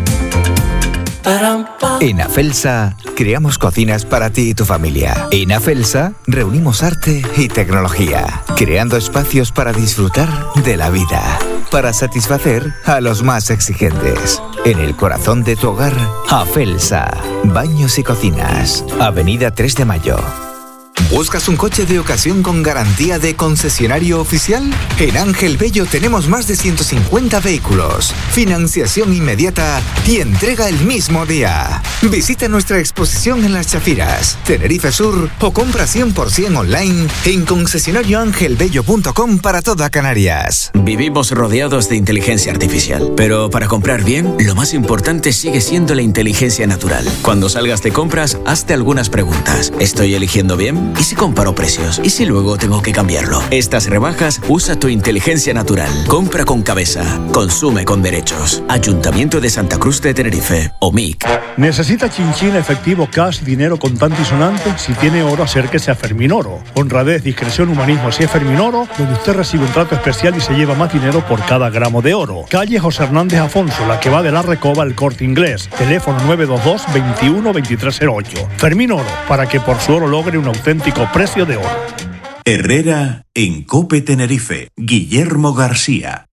En Afelsa, creamos cocinas para ti y tu familia. En Afelsa, reunimos arte y tecnología, creando espacios para disfrutar de la vida, para satisfacer a los más exigentes. En el corazón de tu hogar, Afelsa, baños y cocinas, Avenida tres de Mayo. ¿Buscas un coche de ocasión con garantía de concesionario oficial? En Ángel Bello tenemos más de ciento cincuenta vehículos, financiación inmediata y entrega el mismo día. Visita nuestra exposición en Las Chafiras, Tenerife Sur o compra cien por ciento online en concesionario ángel bello punto com para toda Canarias. Vivimos rodeados de inteligencia artificial, pero para comprar bien, lo más importante sigue siendo la inteligencia natural. Cuando salgas de compras, hazte algunas preguntas. ¿Estoy eligiendo bien? ¿Y si comparo precios? ¿Y si luego tengo que cambiarlo? Estas rebajas, usa tu inteligencia natural. Compra con cabeza. Consume con derechos. Ayuntamiento de Santa Cruz de Tenerife. O M I C. ¿Necesita chinchín, efectivo, cash, dinero contante y sonante? Si tiene oro, acérquese a Fermín Oro. Honradez, discreción, humanismo. Si es Fermín Oro, donde usted recibe un trato especial y se lleva más dinero por cada gramo de oro. Calle José Hernández Afonso, la que va de la Recoba al Corte Inglés. Teléfono nueve dos dos, veintiuno, veintitrés cero ocho. Fermín Oro, para que por su oro logre un auténtico precio de oro. Herrera en COPE Tenerife. Guillermo García.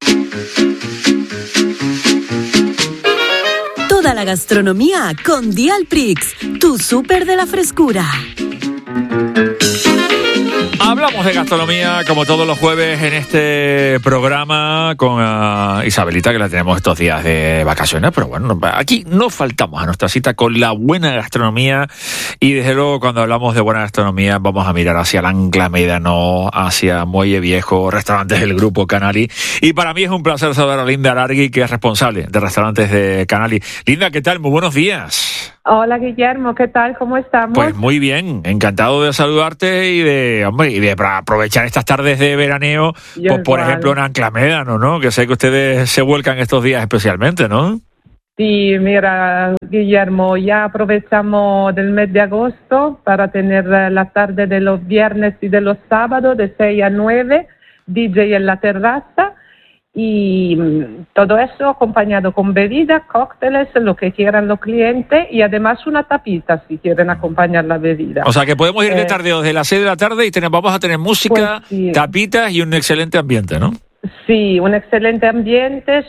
Toda la gastronomía con Dialprix, tu súper de la frescura. Hablamos de gastronomía como todos los jueves en este programa con uh, Isabelita, que la tenemos estos días de vacaciones, pero bueno, aquí no faltamos a nuestra cita con la buena gastronomía y desde luego cuando hablamos de buena gastronomía vamos a mirar hacia el Ancla Médano, hacia Muelle Viejo, restaurantes del Grupo Canali, y para mí es un placer saludar a Linda Alargui, que es responsable de restaurantes de Canali. Linda, ¿qué tal? Muy buenos días. Hola Guillermo, ¿qué tal? ¿Cómo estamos? Pues muy bien, encantado de saludarte y de, hombre, y de para aprovechar estas tardes de veraneo, pues, por ejemplo en Ancla Médano, ¿no? Que sé que ustedes se vuelcan estos días especialmente, ¿no? Sí, mira, Guillermo, ya aprovechamos del mes de agosto para tener la tarde de los viernes y de los sábados de seis a nueve, D J en la terraza. Y todo eso acompañado con bebidas, cócteles, lo que quieran los clientes, y además una tapita si quieren acompañar la bebida. O sea que podemos ir de eh, tardeo desde las seis de la tarde y tenemos, vamos a tener música, pues sí. tapitas y un excelente ambiente, ¿no? Sí, un excelente ambiente.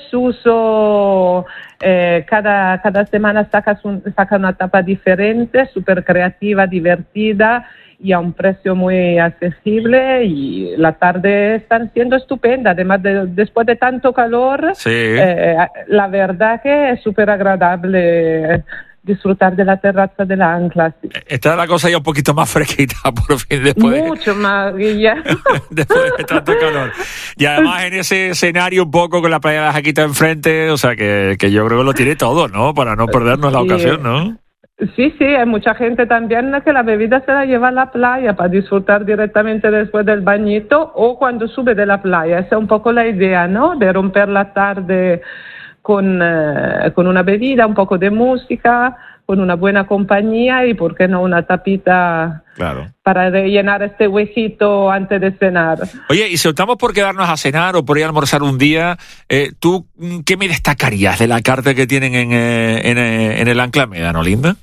Suso eh, cada, cada semana saca, un, saca una tapa diferente, súper creativa, divertida, y a un precio muy accesible, y la tarde están siendo estupenda, además de, después de tanto calor, sí. eh, la verdad que es súper agradable disfrutar de la terraza de la Ancla. Sí. Está la cosa ya un poquito más fresquita por fin después. Mucho más, Guillermo. Después de tanto calor. Y además en ese escenario un poco con la playa de la Jaquita enfrente, o sea que, que yo creo que lo tiene todo, ¿no? Para no perdernos la Sí. ocasión, ¿no? Sí, sí, hay mucha gente también que la bebida se la lleva a la playa para disfrutar directamente después del bañito o cuando sube de la playa. Esa es un poco la idea, ¿no? De romper la tarde con, eh, con una bebida, un poco de música, con una buena compañía y, ¿por qué no, una tapita? Claro. Para rellenar este huequito antes de cenar. Oye, y si optamos por quedarnos a cenar o por ir a almorzar un día, eh, ¿tú qué me destacarías de la carta que tienen en, eh, en, eh, en el Ancla Médano, Linda?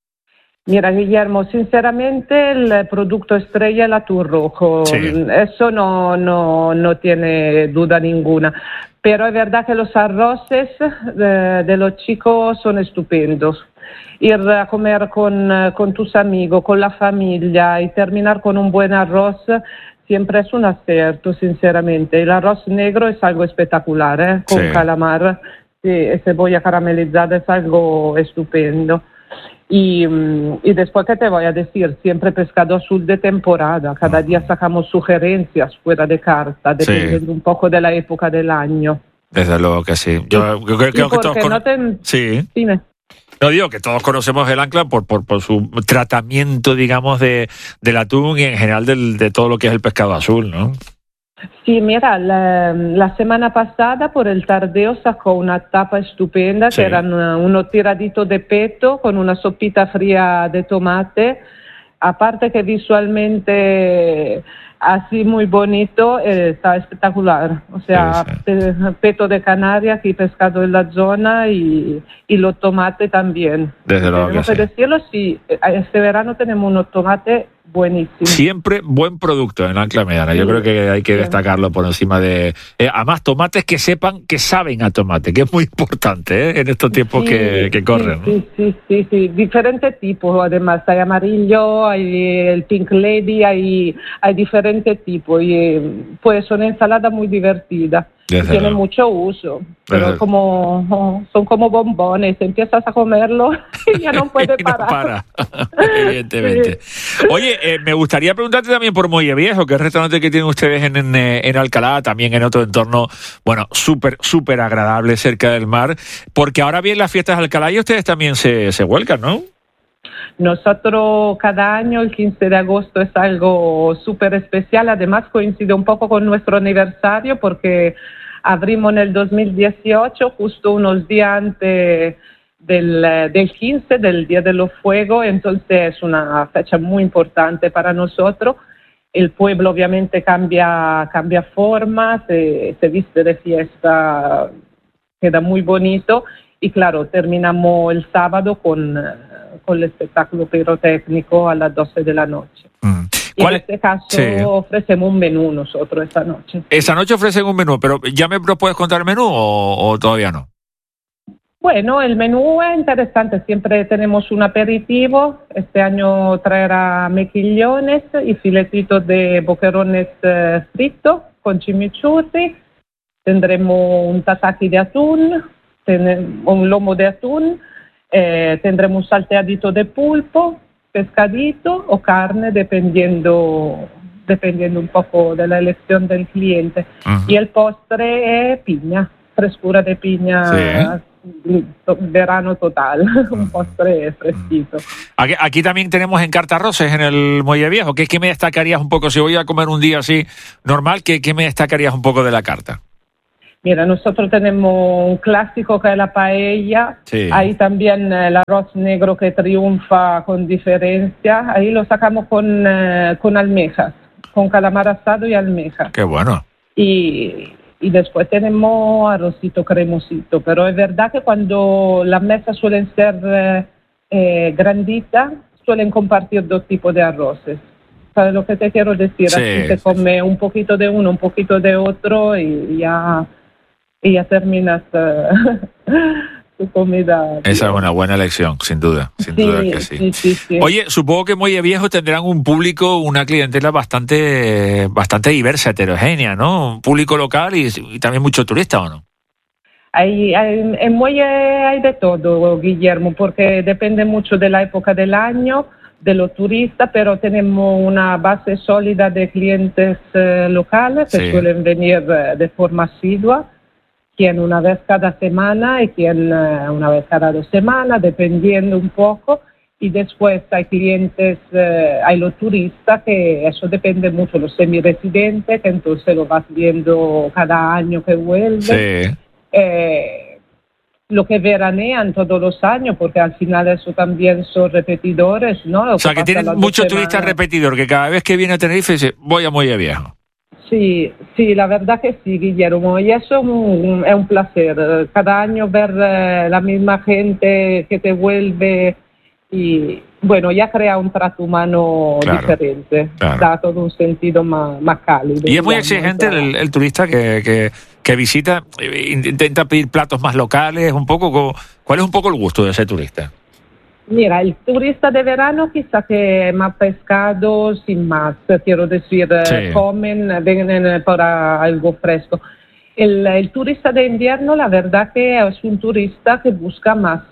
Mira, Guillermo, sinceramente el producto estrella es el atún rojo. Sí. Eso no, no, no tiene duda ninguna. Pero es verdad que los arroces de, de los chicos son estupendos. Ir a comer con, con tus amigos, con la familia y terminar con un buen arroz siempre es un acierto, sinceramente. El arroz negro es algo espectacular, ¿eh? Con Sí. calamar y cebolla caramelizada es algo estupendo. Y, y después, ¿qué te voy a decir? Siempre pescado azul de temporada. Cada día sacamos sugerencias fuera de carta, dependiendo Sí. un poco de la época del año. Desde luego que sí. Yo, yo creo, creo que todos porque con... no te... Sí. Dime. No digo que todos conocemos el Ancla por, por, por su tratamiento, digamos, de, del atún y en general del, de todo lo que es el pescado azul, ¿no? Sí, mira, la, la semana pasada por el tardeo sacó una tapa estupenda, Sí. que eran una- unos tiraditos de peto con una sopita fría de tomate. Aparte que visualmente así muy bonito, eh, está espectacular. O sea, pe- peto de Canarias y pescado en la zona y, y los tomates también. Desde luego que Tenemos sí. que decirlo, sí, eh, este verano tenemos unos tomates buenísimos. Siempre buen producto en Ancla Médano. Yo Sí. creo que hay que Sí. destacarlo por encima de... Eh, además, tomates que sepan que saben a tomate, que es muy importante, ¿eh? En estos tiempos Sí, que, que corren, ¿no? Sí, sí, sí, sí, diferentes tipos, además, hay amarillo, hay el Pink Lady, hay, hay diferentes tipos, y eh, pues son ensaladas muy divertidas, Desde tienen luego. mucho uso, pero Desde- como son como bombones, empiezas a comerlo y ya no puedes Y no parar. para, evidentemente. Oye, eh, me gustaría preguntarte también por Muelle Viejo, que es el restaurante que tienen ustedes en, en, eh, en Alcalá, también en otro entorno, bueno, súper, súper agradable cerca del mar, porque ahora vienen las fiestas de Alcalá y ustedes también se, se vuelcan, ¿no? Nosotros cada año, el quince de agosto, es algo súper especial. Además, coincide un poco con nuestro aniversario porque abrimos en el dos mil dieciocho, justo unos días antes del, del quince, del Día de los Fuegos. Entonces, es una fecha muy importante para nosotros. El pueblo obviamente cambia, cambia forma, se, se viste de fiesta, queda muy bonito. Y claro, terminamos el sábado con, con el espectáculo pirotécnico a las doce de la noche. Mm. Y en este caso sí. ofrecemos un menú nosotros esta noche. Esa noche ofrecen un menú, pero ¿ya me lo puedes contar el menú o, o todavía no? Bueno, el menú es interesante. Siempre tenemos un aperitivo. Este año traerá mejillones y filetitos de boquerones eh, fritos con chimichurri. Tendremos un tataki de atún, ten, un lomo de atún. Eh, tendremos un salteadito de pulpo, pescadito o carne, dependiendo, dependiendo un poco de la elección del cliente. Uh-huh. Y el postre es piña, frescura de piña. Sí, ¿eh? Verano total, un postre fresquito. Aquí, aquí también tenemos en carta arroces en el Muelle Viejo. ¿Qué, ¿Qué me destacarías un poco? Si voy a comer un día así normal, ¿qué, qué me destacarías un poco de la carta? Mira, nosotros tenemos un clásico que es la paella. Sí. Hay también el arroz negro que triunfa con diferencia. Ahí lo sacamos con, eh, con almejas, con calamar asado y almejas. ¡Qué bueno! Y... Y después tenemos arrocito cremosito, pero es verdad que cuando las mesas suelen ser eh, eh, granditas, suelen compartir dos tipos de arroces. ¿Sabes lo que te quiero decir? Sí. Así se come un poquito de uno, un poquito de otro y ya, y ya terminas uh, tu comida. Esa es una buena elección, sin duda, sin sí, duda que sí. Sí, sí, sí. Oye, supongo que Muelle Viejo tendrán un público, una clientela bastante bastante diversa, heterogénea, ¿no? Un público local y, y también mucho turista, ¿o no? Hay, hay, en Muelle hay de todo, Guillermo, porque depende mucho de la época del año, de los turistas, pero tenemos una base sólida de clientes eh, locales que sí. suelen venir eh, de forma asidua, quien una vez cada semana y quien uh, una vez cada dos semanas, dependiendo un poco. Y después hay clientes, uh, hay los turistas, que eso depende mucho, los semiresidentes, que entonces lo vas viendo cada año que vuelve. Sí. Eh, lo que veranean todos los años, porque al final eso también son repetidores, ¿no? O sea, que tienen muchos turistas repetidores, que cada vez que viene a Tenerife dice, voy a Muelle Viejo. Sí, sí, la verdad que sí, Guillermo, y eso es un, es un placer. Cada año ver eh, la misma gente que te vuelve y, bueno, ya crea un trato humano claro, diferente, claro. Da todo un sentido más, más cálido. Y es muy exigente el, el turista que, que, que visita, intenta pedir platos más locales, un poco. ¿Cuál es un poco el gusto de ese turista? Mira, el turista de verano quizá que más pescado, sin más, quiero decir, sí. comen, vienen para algo fresco. El, el turista de invierno, la verdad que es un turista que busca más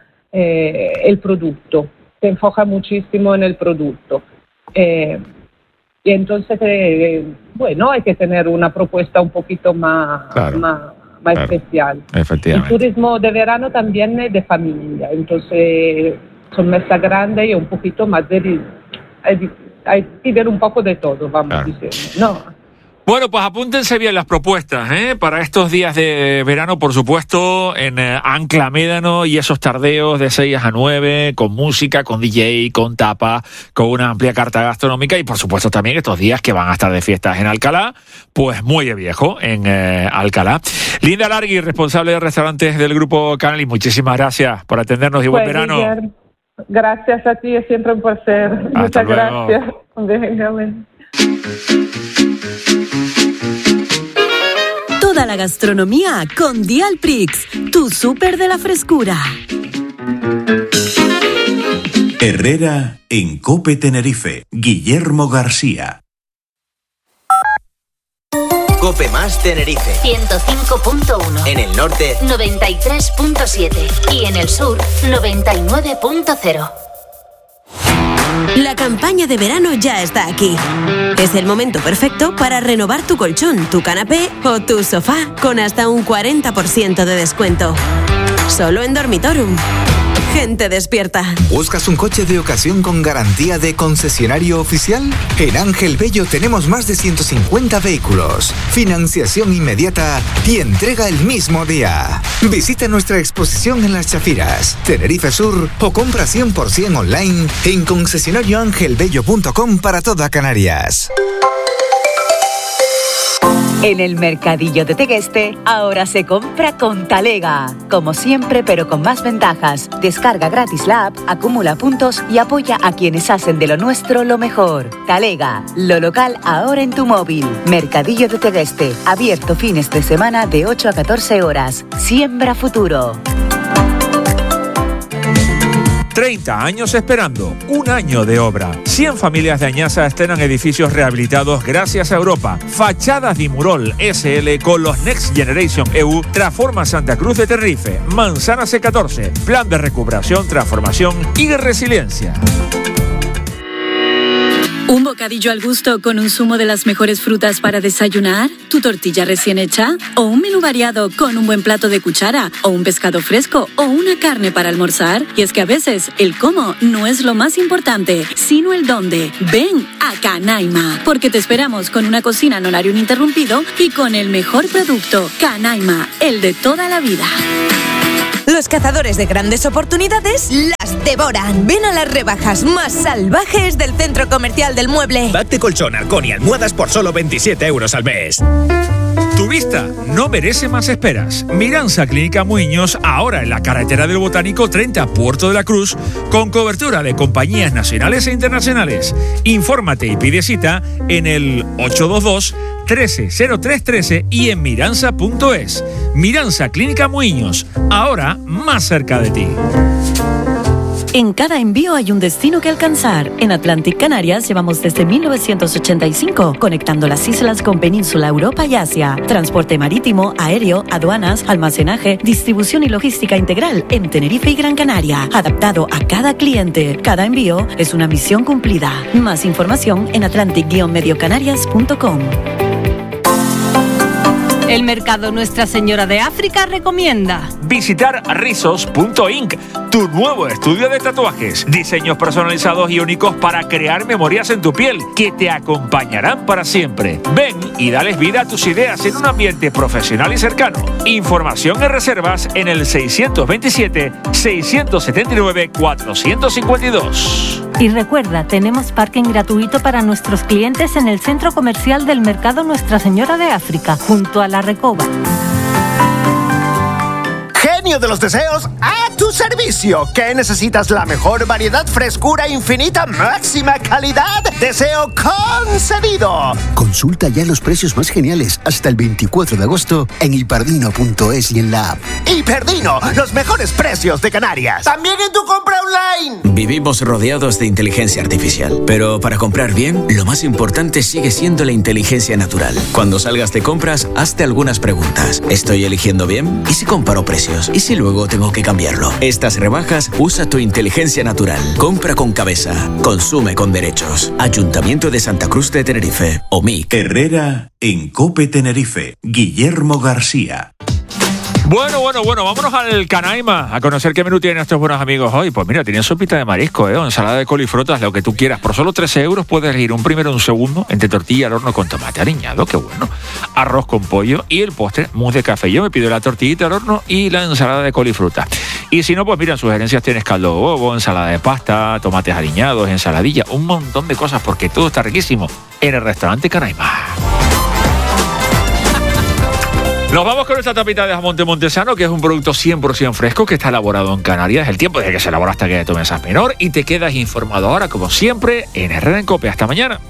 eh, el producto, se enfoca muchísimo en el producto. Eh, y entonces, eh, bueno, hay que tener una propuesta un poquito más, claro. más, más claro. especial. Efectivamente. El turismo de verano también es de familia, entonces son mesas grandes y un poquito más de... Hay, hay que ver un poco de todo, vamos claro. diciendo, ¿no? Bueno, pues apúntense bien las propuestas, ¿eh? Para estos días de verano, por supuesto, en eh, Ancla Médano y esos tardeos de seis a nueve, con música, con D J, con tapa, con una amplia carta gastronómica y, por supuesto, también estos días que van a estar de fiestas en Alcalá, pues Muelle Viejo, en eh, Alcalá. Linda Largui, responsable de restaurantes del Grupo Canal, y muchísimas gracias por atendernos y buen pues, verano. Guillermo, gracias a ti, es siempre un placer. Hasta Muchas luego. Gracias. Venga, toda la gastronomía con Dialprix, tu súper de la frescura. Herrera en COPE Tenerife, Guillermo García. COPE más Tenerife. ciento cinco punto uno. En el norte, noventa y tres punto siete. Y en el sur, noventa y nueve punto cero. La campaña de verano ya está aquí. Es el momento perfecto para renovar tu colchón, tu canapé o tu sofá con hasta un cuarenta por ciento de descuento. Solo en Dormitorum. Gente despierta. ¿Buscas un coche de ocasión con garantía de concesionario oficial? En Ángel Bello tenemos más de ciento cincuenta vehículos, financiación inmediata y entrega el mismo día. Visita nuestra exposición en Las Chafiras, Tenerife Sur, o compra cien por ciento online en concesionario ángel bello punto com para toda Canarias. En el Mercadillo de Tegueste, ahora se compra con Talega. Como siempre, pero con más ventajas. Descarga gratis la app, acumula puntos y apoya a quienes hacen de lo nuestro lo mejor. Talega, lo local ahora en tu móvil. Mercadillo de Tegueste, abierto fines de semana de ocho a catorce horas. Siembra futuro. treinta años esperando, un año de obra. cien familias de Añaza estrenan edificios rehabilitados gracias a Europa. Fachadas Dimurol S L con los Next Generation E U transforma Santa Cruz de Tenerife. Manzana C catorce, plan de recuperación, transformación y resiliencia. ¿Un bocadillo al gusto con un zumo de las mejores frutas para desayunar? ¿Tu tortilla recién hecha? ¿O un menú variado con un buen plato de cuchara? ¿O un pescado fresco? ¿O una carne para almorzar? Y es que a veces el cómo no es lo más importante, sino el dónde. Ven a Canaima, porque te esperamos con una cocina en horario ininterrumpido y con el mejor producto. Canaima, el de toda la vida. Los cazadores de grandes oportunidades las devoran. Ven a las rebajas más salvajes del Centro Comercial del Mueble. Pack de colchón, arcón y almohadas por solo veintisiete euros al mes. Tu vista no merece más esperas. Miranza Clínica Muiños, ahora en la carretera del Botánico treinta, Puerto de la Cruz, con cobertura de compañías nacionales e internacionales. Infórmate y pide cita en el ocho dos dos, trece cero tres trece y en miranza punto es. Miranza Clínica Muiños, ahora más cerca de ti. En cada envío hay un destino que alcanzar. En Atlantic Canarias llevamos desde mil novecientos ochenta y cinco conectando las islas con Península, Europa y Asia. Transporte marítimo, aéreo, aduanas, almacenaje, distribución y logística integral en Tenerife y Gran Canaria. Adaptado a cada cliente. Cada envío es una misión cumplida. Más información en atlantic guion medio canarias punto com. El mercado Nuestra Señora de África recomienda visitar rizos punto inc, tu nuevo estudio de tatuajes. Diseños personalizados y únicos para crear memorias en tu piel que te acompañarán para siempre. Ven y dales vida a tus ideas en un ambiente profesional y cercano. Información y reservas en el seiscientos veintisiete, seiscientos setenta y nueve, cuatrocientos cincuenta y dos. Y recuerda, tenemos parking gratuito para nuestros clientes en el Centro Comercial del Mercado Nuestra Señora de África, junto a la Recoba. Genio de los deseos, a tu servicio. ¿Qué necesitas? La mejor variedad, frescura infinita, máxima calidad. Deseo concedido. Consulta ya los precios más geniales hasta el veinticuatro de agosto en hiperdino punto es y en la app. Hiperdino, los mejores precios de Canarias. También en tu compra online. Vivimos rodeados de inteligencia artificial, pero para comprar bien, lo más importante sigue siendo la inteligencia natural. Cuando salgas de compras, hazte algunas preguntas. ¿Estoy eligiendo bien? ¿Y si comparo precios? ¿Y si luego tengo que cambiarlo? Estas rebajas, usa tu inteligencia natural. Compra con cabeza. Consume con derechos. Ayuntamiento de Santa Cruz de Tenerife. O M I C. Herrera en COPE Tenerife. Guillermo García. Bueno, bueno, bueno, vámonos al Canaima a conocer qué menú tienen nuestros buenos amigos hoy. Pues mira, tienen sopita de marisco, ¿eh? O ensalada de col y frutas, lo que tú quieras. Por solo trece euros puedes elegir un primero y un segundo entre tortilla al horno con tomate aliñado, qué bueno. Arroz con pollo y el postre, mousse de café. Yo me pido la tortillita al horno y la ensalada de col y frutas. Y si no, pues mira, en sugerencias tienes caldo de huevo, ensalada de pasta, tomates aliñados, ensaladilla, un montón de cosas porque todo está riquísimo en el restaurante Canaima. Nos vamos con esta tapita de jamón de Montesano, que es un producto cien por ciento fresco que está elaborado en Canarias. El tiempo desde que se elabora hasta que tomes es menor y te quedas informado ahora, como siempre, en Herrera en COPE. Hasta mañana.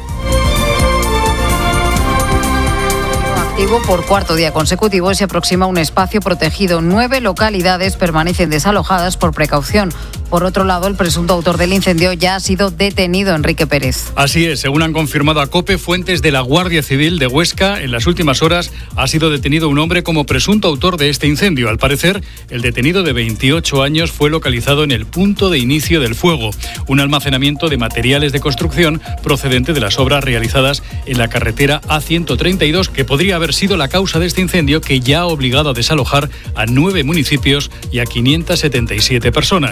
Por cuarto día consecutivo y se aproxima un espacio protegido. Nueve localidades permanecen desalojadas por precaución. Por otro lado, el presunto autor del incendio ya ha sido detenido, Enrique Pérez. Así es, según han confirmado a COPE fuentes de la Guardia Civil de Huesca, en las últimas horas ha sido detenido un hombre como presunto autor de este incendio. Al parecer, el detenido de veintiocho años fue localizado en el punto de inicio del fuego, un almacenamiento de materiales de construcción procedente de las obras realizadas en la carretera A ciento treinta y dos, que podría haber sido la causa de este incendio que ya ha obligado a desalojar a nueve municipios y a quinientas setenta y siete personas. El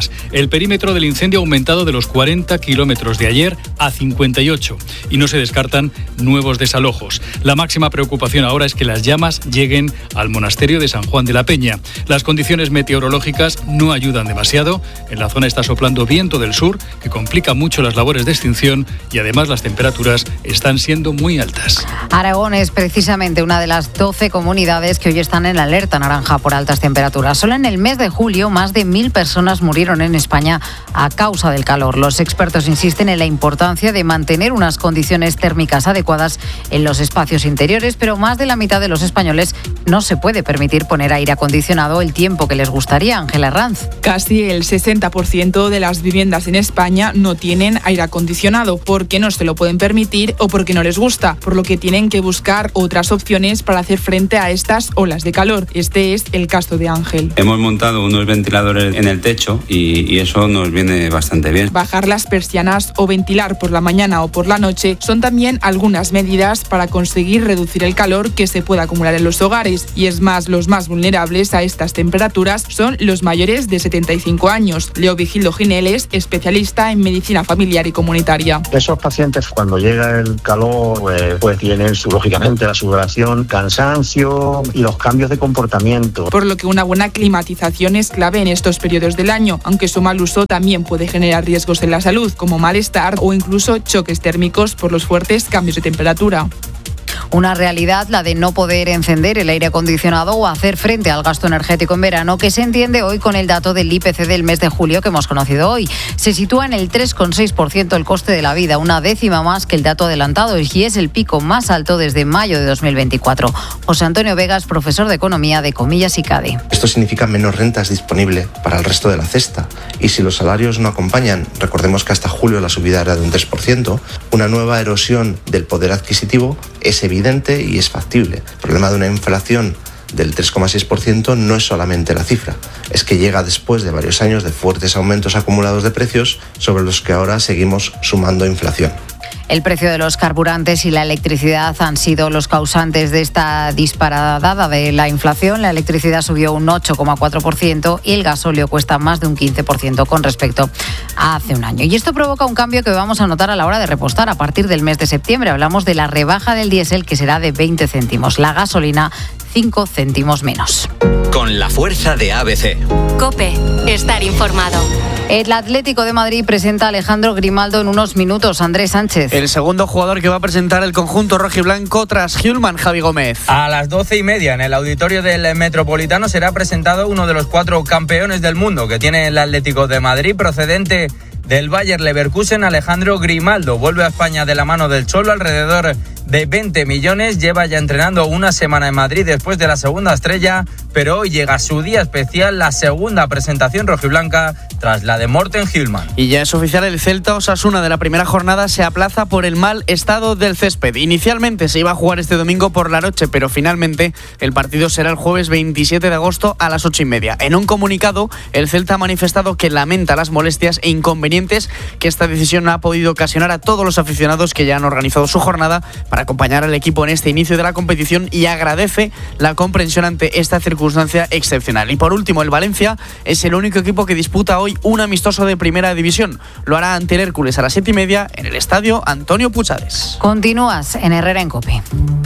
El perímetro del incendio ha aumentado de los cuarenta kilómetros de ayer a cincuenta y ocho y no se descartan nuevos desalojos. La máxima preocupación ahora es que las llamas lleguen al monasterio de San Juan de la Peña. Las condiciones meteorológicas no ayudan demasiado. En la zona está soplando viento del sur que complica mucho las labores de extinción y además las temperaturas están siendo muy altas. Aragón es precisamente una de las doce comunidades que hoy están en alerta naranja por altas temperaturas. Solo en el mes de julio más de mil personas murieron en España a causa del calor. Los expertos insisten en la importancia de mantener unas condiciones térmicas adecuadas en los espacios interiores, pero más de la mitad de los españoles no se puede permitir poner aire acondicionado el tiempo que les gustaría. Ángela Ranz. Casi el sesenta por ciento de las viviendas en España no tienen aire acondicionado porque no se lo pueden permitir o porque no les gusta, por lo que tienen que buscar otras opciones para hacer frente a estas olas de calor. Este es el caso de Ángel. Hemos montado unos ventiladores en el techo y, y eso nos viene bastante bien. Bajar las persianas o ventilar por la mañana o por la noche son también algunas medidas para conseguir reducir el calor que se puede acumular en los hogares. Y es más, los más vulnerables a estas temperaturas son los mayores de setenta y cinco años. Leo Vigildo Gineles, especialista en medicina familiar y comunitaria. Esos pacientes, cuando llega el calor, pues, pues tienen su, lógicamente la sudoración, cansancio y los cambios de comportamiento. Por lo que una buena climatización es clave en estos periodos del año, aunque su mal uso también puede generar riesgos en la salud, como malestar o incluso choques térmicos por los fuertes cambios de temperatura. Una realidad, la de no poder encender el aire acondicionado o hacer frente al gasto energético en verano, que se entiende hoy con el dato del I P C del mes de julio que hemos conocido hoy. Se sitúa en el tres coma seis por ciento el coste de la vida, una décima más que el dato adelantado, y es el pico más alto desde mayo de dos mil veinticuatro. José Antonio Vegas, profesor de Economía de Comillas y CADE. Esto significa menos rentas disponibles para el resto de la cesta. Y si los salarios no acompañan, recordemos que hasta julio la subida era de un tres por ciento, una nueva erosión del poder adquisitivo es evidente y es factible. El problema de una inflación del tres coma seis por ciento no es solamente la cifra, es que llega después de varios años de fuertes aumentos acumulados de precios sobre los que ahora seguimos sumando inflación. El precio de los carburantes y la electricidad han sido los causantes de esta disparada de la inflación. La electricidad subió un ocho coma cuatro por ciento y el gasóleo cuesta más de un quince por ciento con respecto a hace un año. Y esto provoca un cambio que vamos a notar a la hora de repostar. A partir del mes de septiembre hablamos de la rebaja del diésel, que será de veinte céntimos. La gasolina, cinco céntimos menos. Con la fuerza de A B C. COPE. Estar informado. El Atlético de Madrid presenta a Alejandro Grimaldo en unos minutos. Andrés Sánchez. El segundo jugador que va a presentar el conjunto rojiblanco tras Hjulman, Javi Gómez. A las doce y media en el auditorio del Metropolitano será presentado uno de los cuatro campeones del mundo que tiene el Atlético de Madrid, procedente del Bayer Leverkusen. Alejandro Grimaldo vuelve a España de la mano del Cholo, alrededor de veinte millones. Lleva ya entrenando una semana en Madrid después de la segunda estrella, pero hoy llega su día especial, la segunda presentación rojiblanca tras la de Morten Hjulman. Y ya es oficial, el Celta Osasuna de la primera jornada se aplaza por el mal estado del césped. Inicialmente se iba a jugar este domingo por la noche, pero finalmente el partido será el jueves veintisiete de agosto a las ocho y media. En un comunicado, el Celta ha manifestado que lamenta las molestias e inconvenientes que esta decisión ha podido ocasionar a todos los aficionados que ya han organizado su jornada para acompañar al equipo en este inicio de la competición, y agradece la comprensión ante esta circunstancia excepcional. Y por último, el Valencia es el único equipo que disputa hoy un amistoso de primera división. Lo hará ante el Hércules a las siete y media en el estadio Antonio Puchades. Continúas en Herrera en COPE.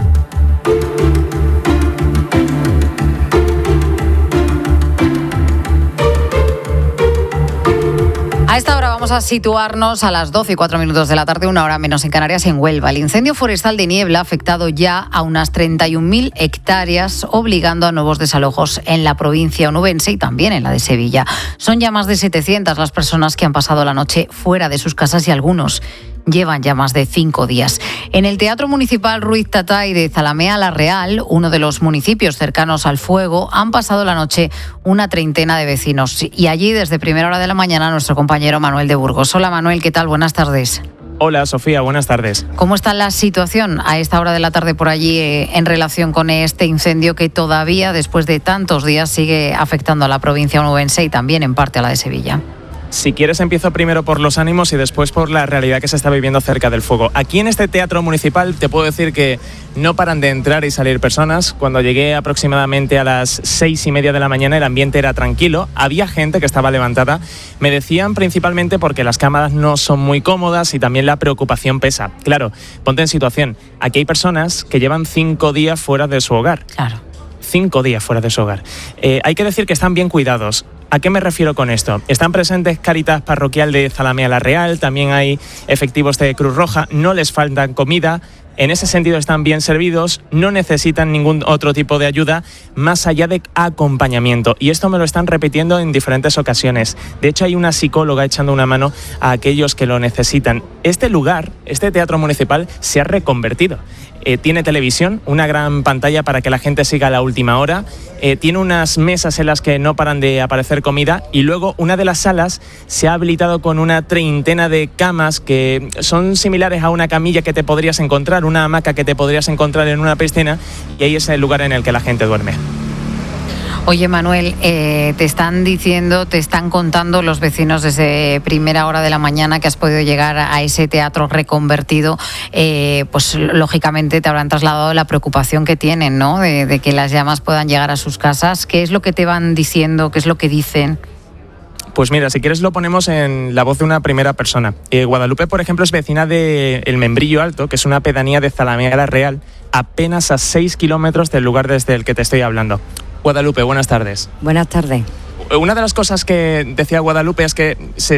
A esta hora vamos a situarnos a las doce y cuatro minutos de la tarde, una hora menos en Canarias, en Huelva. El incendio forestal de Niebla ha afectado ya a unas treinta y un mil hectáreas, obligando a nuevos desalojos en la provincia onubense y también en la de Sevilla. Son ya más de setecientas las personas que han pasado la noche fuera de sus casas y algunos llevan ya más de cinco días. En el Teatro Municipal Ruiz Tatay de Zalamea la Real, uno de los municipios cercanos al fuego, han pasado la noche una treintena de vecinos. Y allí, desde primera hora de la mañana, nuestro compañero Manuel de Burgos. Hola Manuel, ¿qué tal? Buenas tardes. Hola Sofía, buenas tardes. ¿Cómo está la situación a esta hora de la tarde por allí eh, en relación con este incendio que todavía, después de tantos días, sigue afectando a la provincia onubense y también en parte a la de Sevilla? Si quieres, empiezo primero por los ánimos y después por la realidad que se está viviendo cerca del fuego. Aquí en este teatro municipal te puedo decir que no paran de entrar y salir personas. Cuando llegué aproximadamente a las seis y media de la mañana, el ambiente era tranquilo. Había gente que estaba levantada. Me decían principalmente porque las cámaras no son muy cómodas y también la preocupación pesa. Claro, ponte en situación. Aquí hay personas que llevan cinco días fuera de su hogar. Claro. Cinco días fuera de su hogar. Eh, hay que decir que están bien cuidados. ¿A qué me refiero con esto? Están presentes Cáritas Parroquial de Zalamea la Real, también hay efectivos de Cruz Roja, no les faltan comida, en ese sentido están bien servidos, no necesitan ningún otro tipo de ayuda más allá de acompañamiento. Y esto me lo están repitiendo en diferentes ocasiones. De hecho, hay una psicóloga echando una mano a aquellos que lo necesitan. Este lugar, este teatro municipal, se ha reconvertido. Eh, tiene televisión, una gran pantalla para que la gente siga a la última hora, eh, tiene unas mesas en las que no paran de aparecer comida y luego una de las salas se ha habilitado con una treintena de camas que son similares a una camilla que te podrías encontrar, una hamaca que te podrías encontrar en una piscina, y ahí es el lugar en el que la gente duerme. Oye, Manuel, eh, te están diciendo, te están contando los vecinos desde primera hora de la mañana que has podido llegar a ese teatro reconvertido, eh, pues lógicamente te habrán trasladado la preocupación que tienen, ¿no? De, de que las llamas puedan llegar a sus casas. ¿Qué es lo que te van diciendo? ¿Qué es lo que dicen? Pues mira, si quieres lo ponemos en la voz de una primera persona. Eh, Guadalupe, por ejemplo, es vecina de El Membrillo Alto, que es una pedanía de Zalamea la Real, apenas a seis kilómetros del lugar desde el que te estoy hablando. Guadalupe, buenas tardes. Buenas tardes. Una de las cosas que decía Guadalupe es que se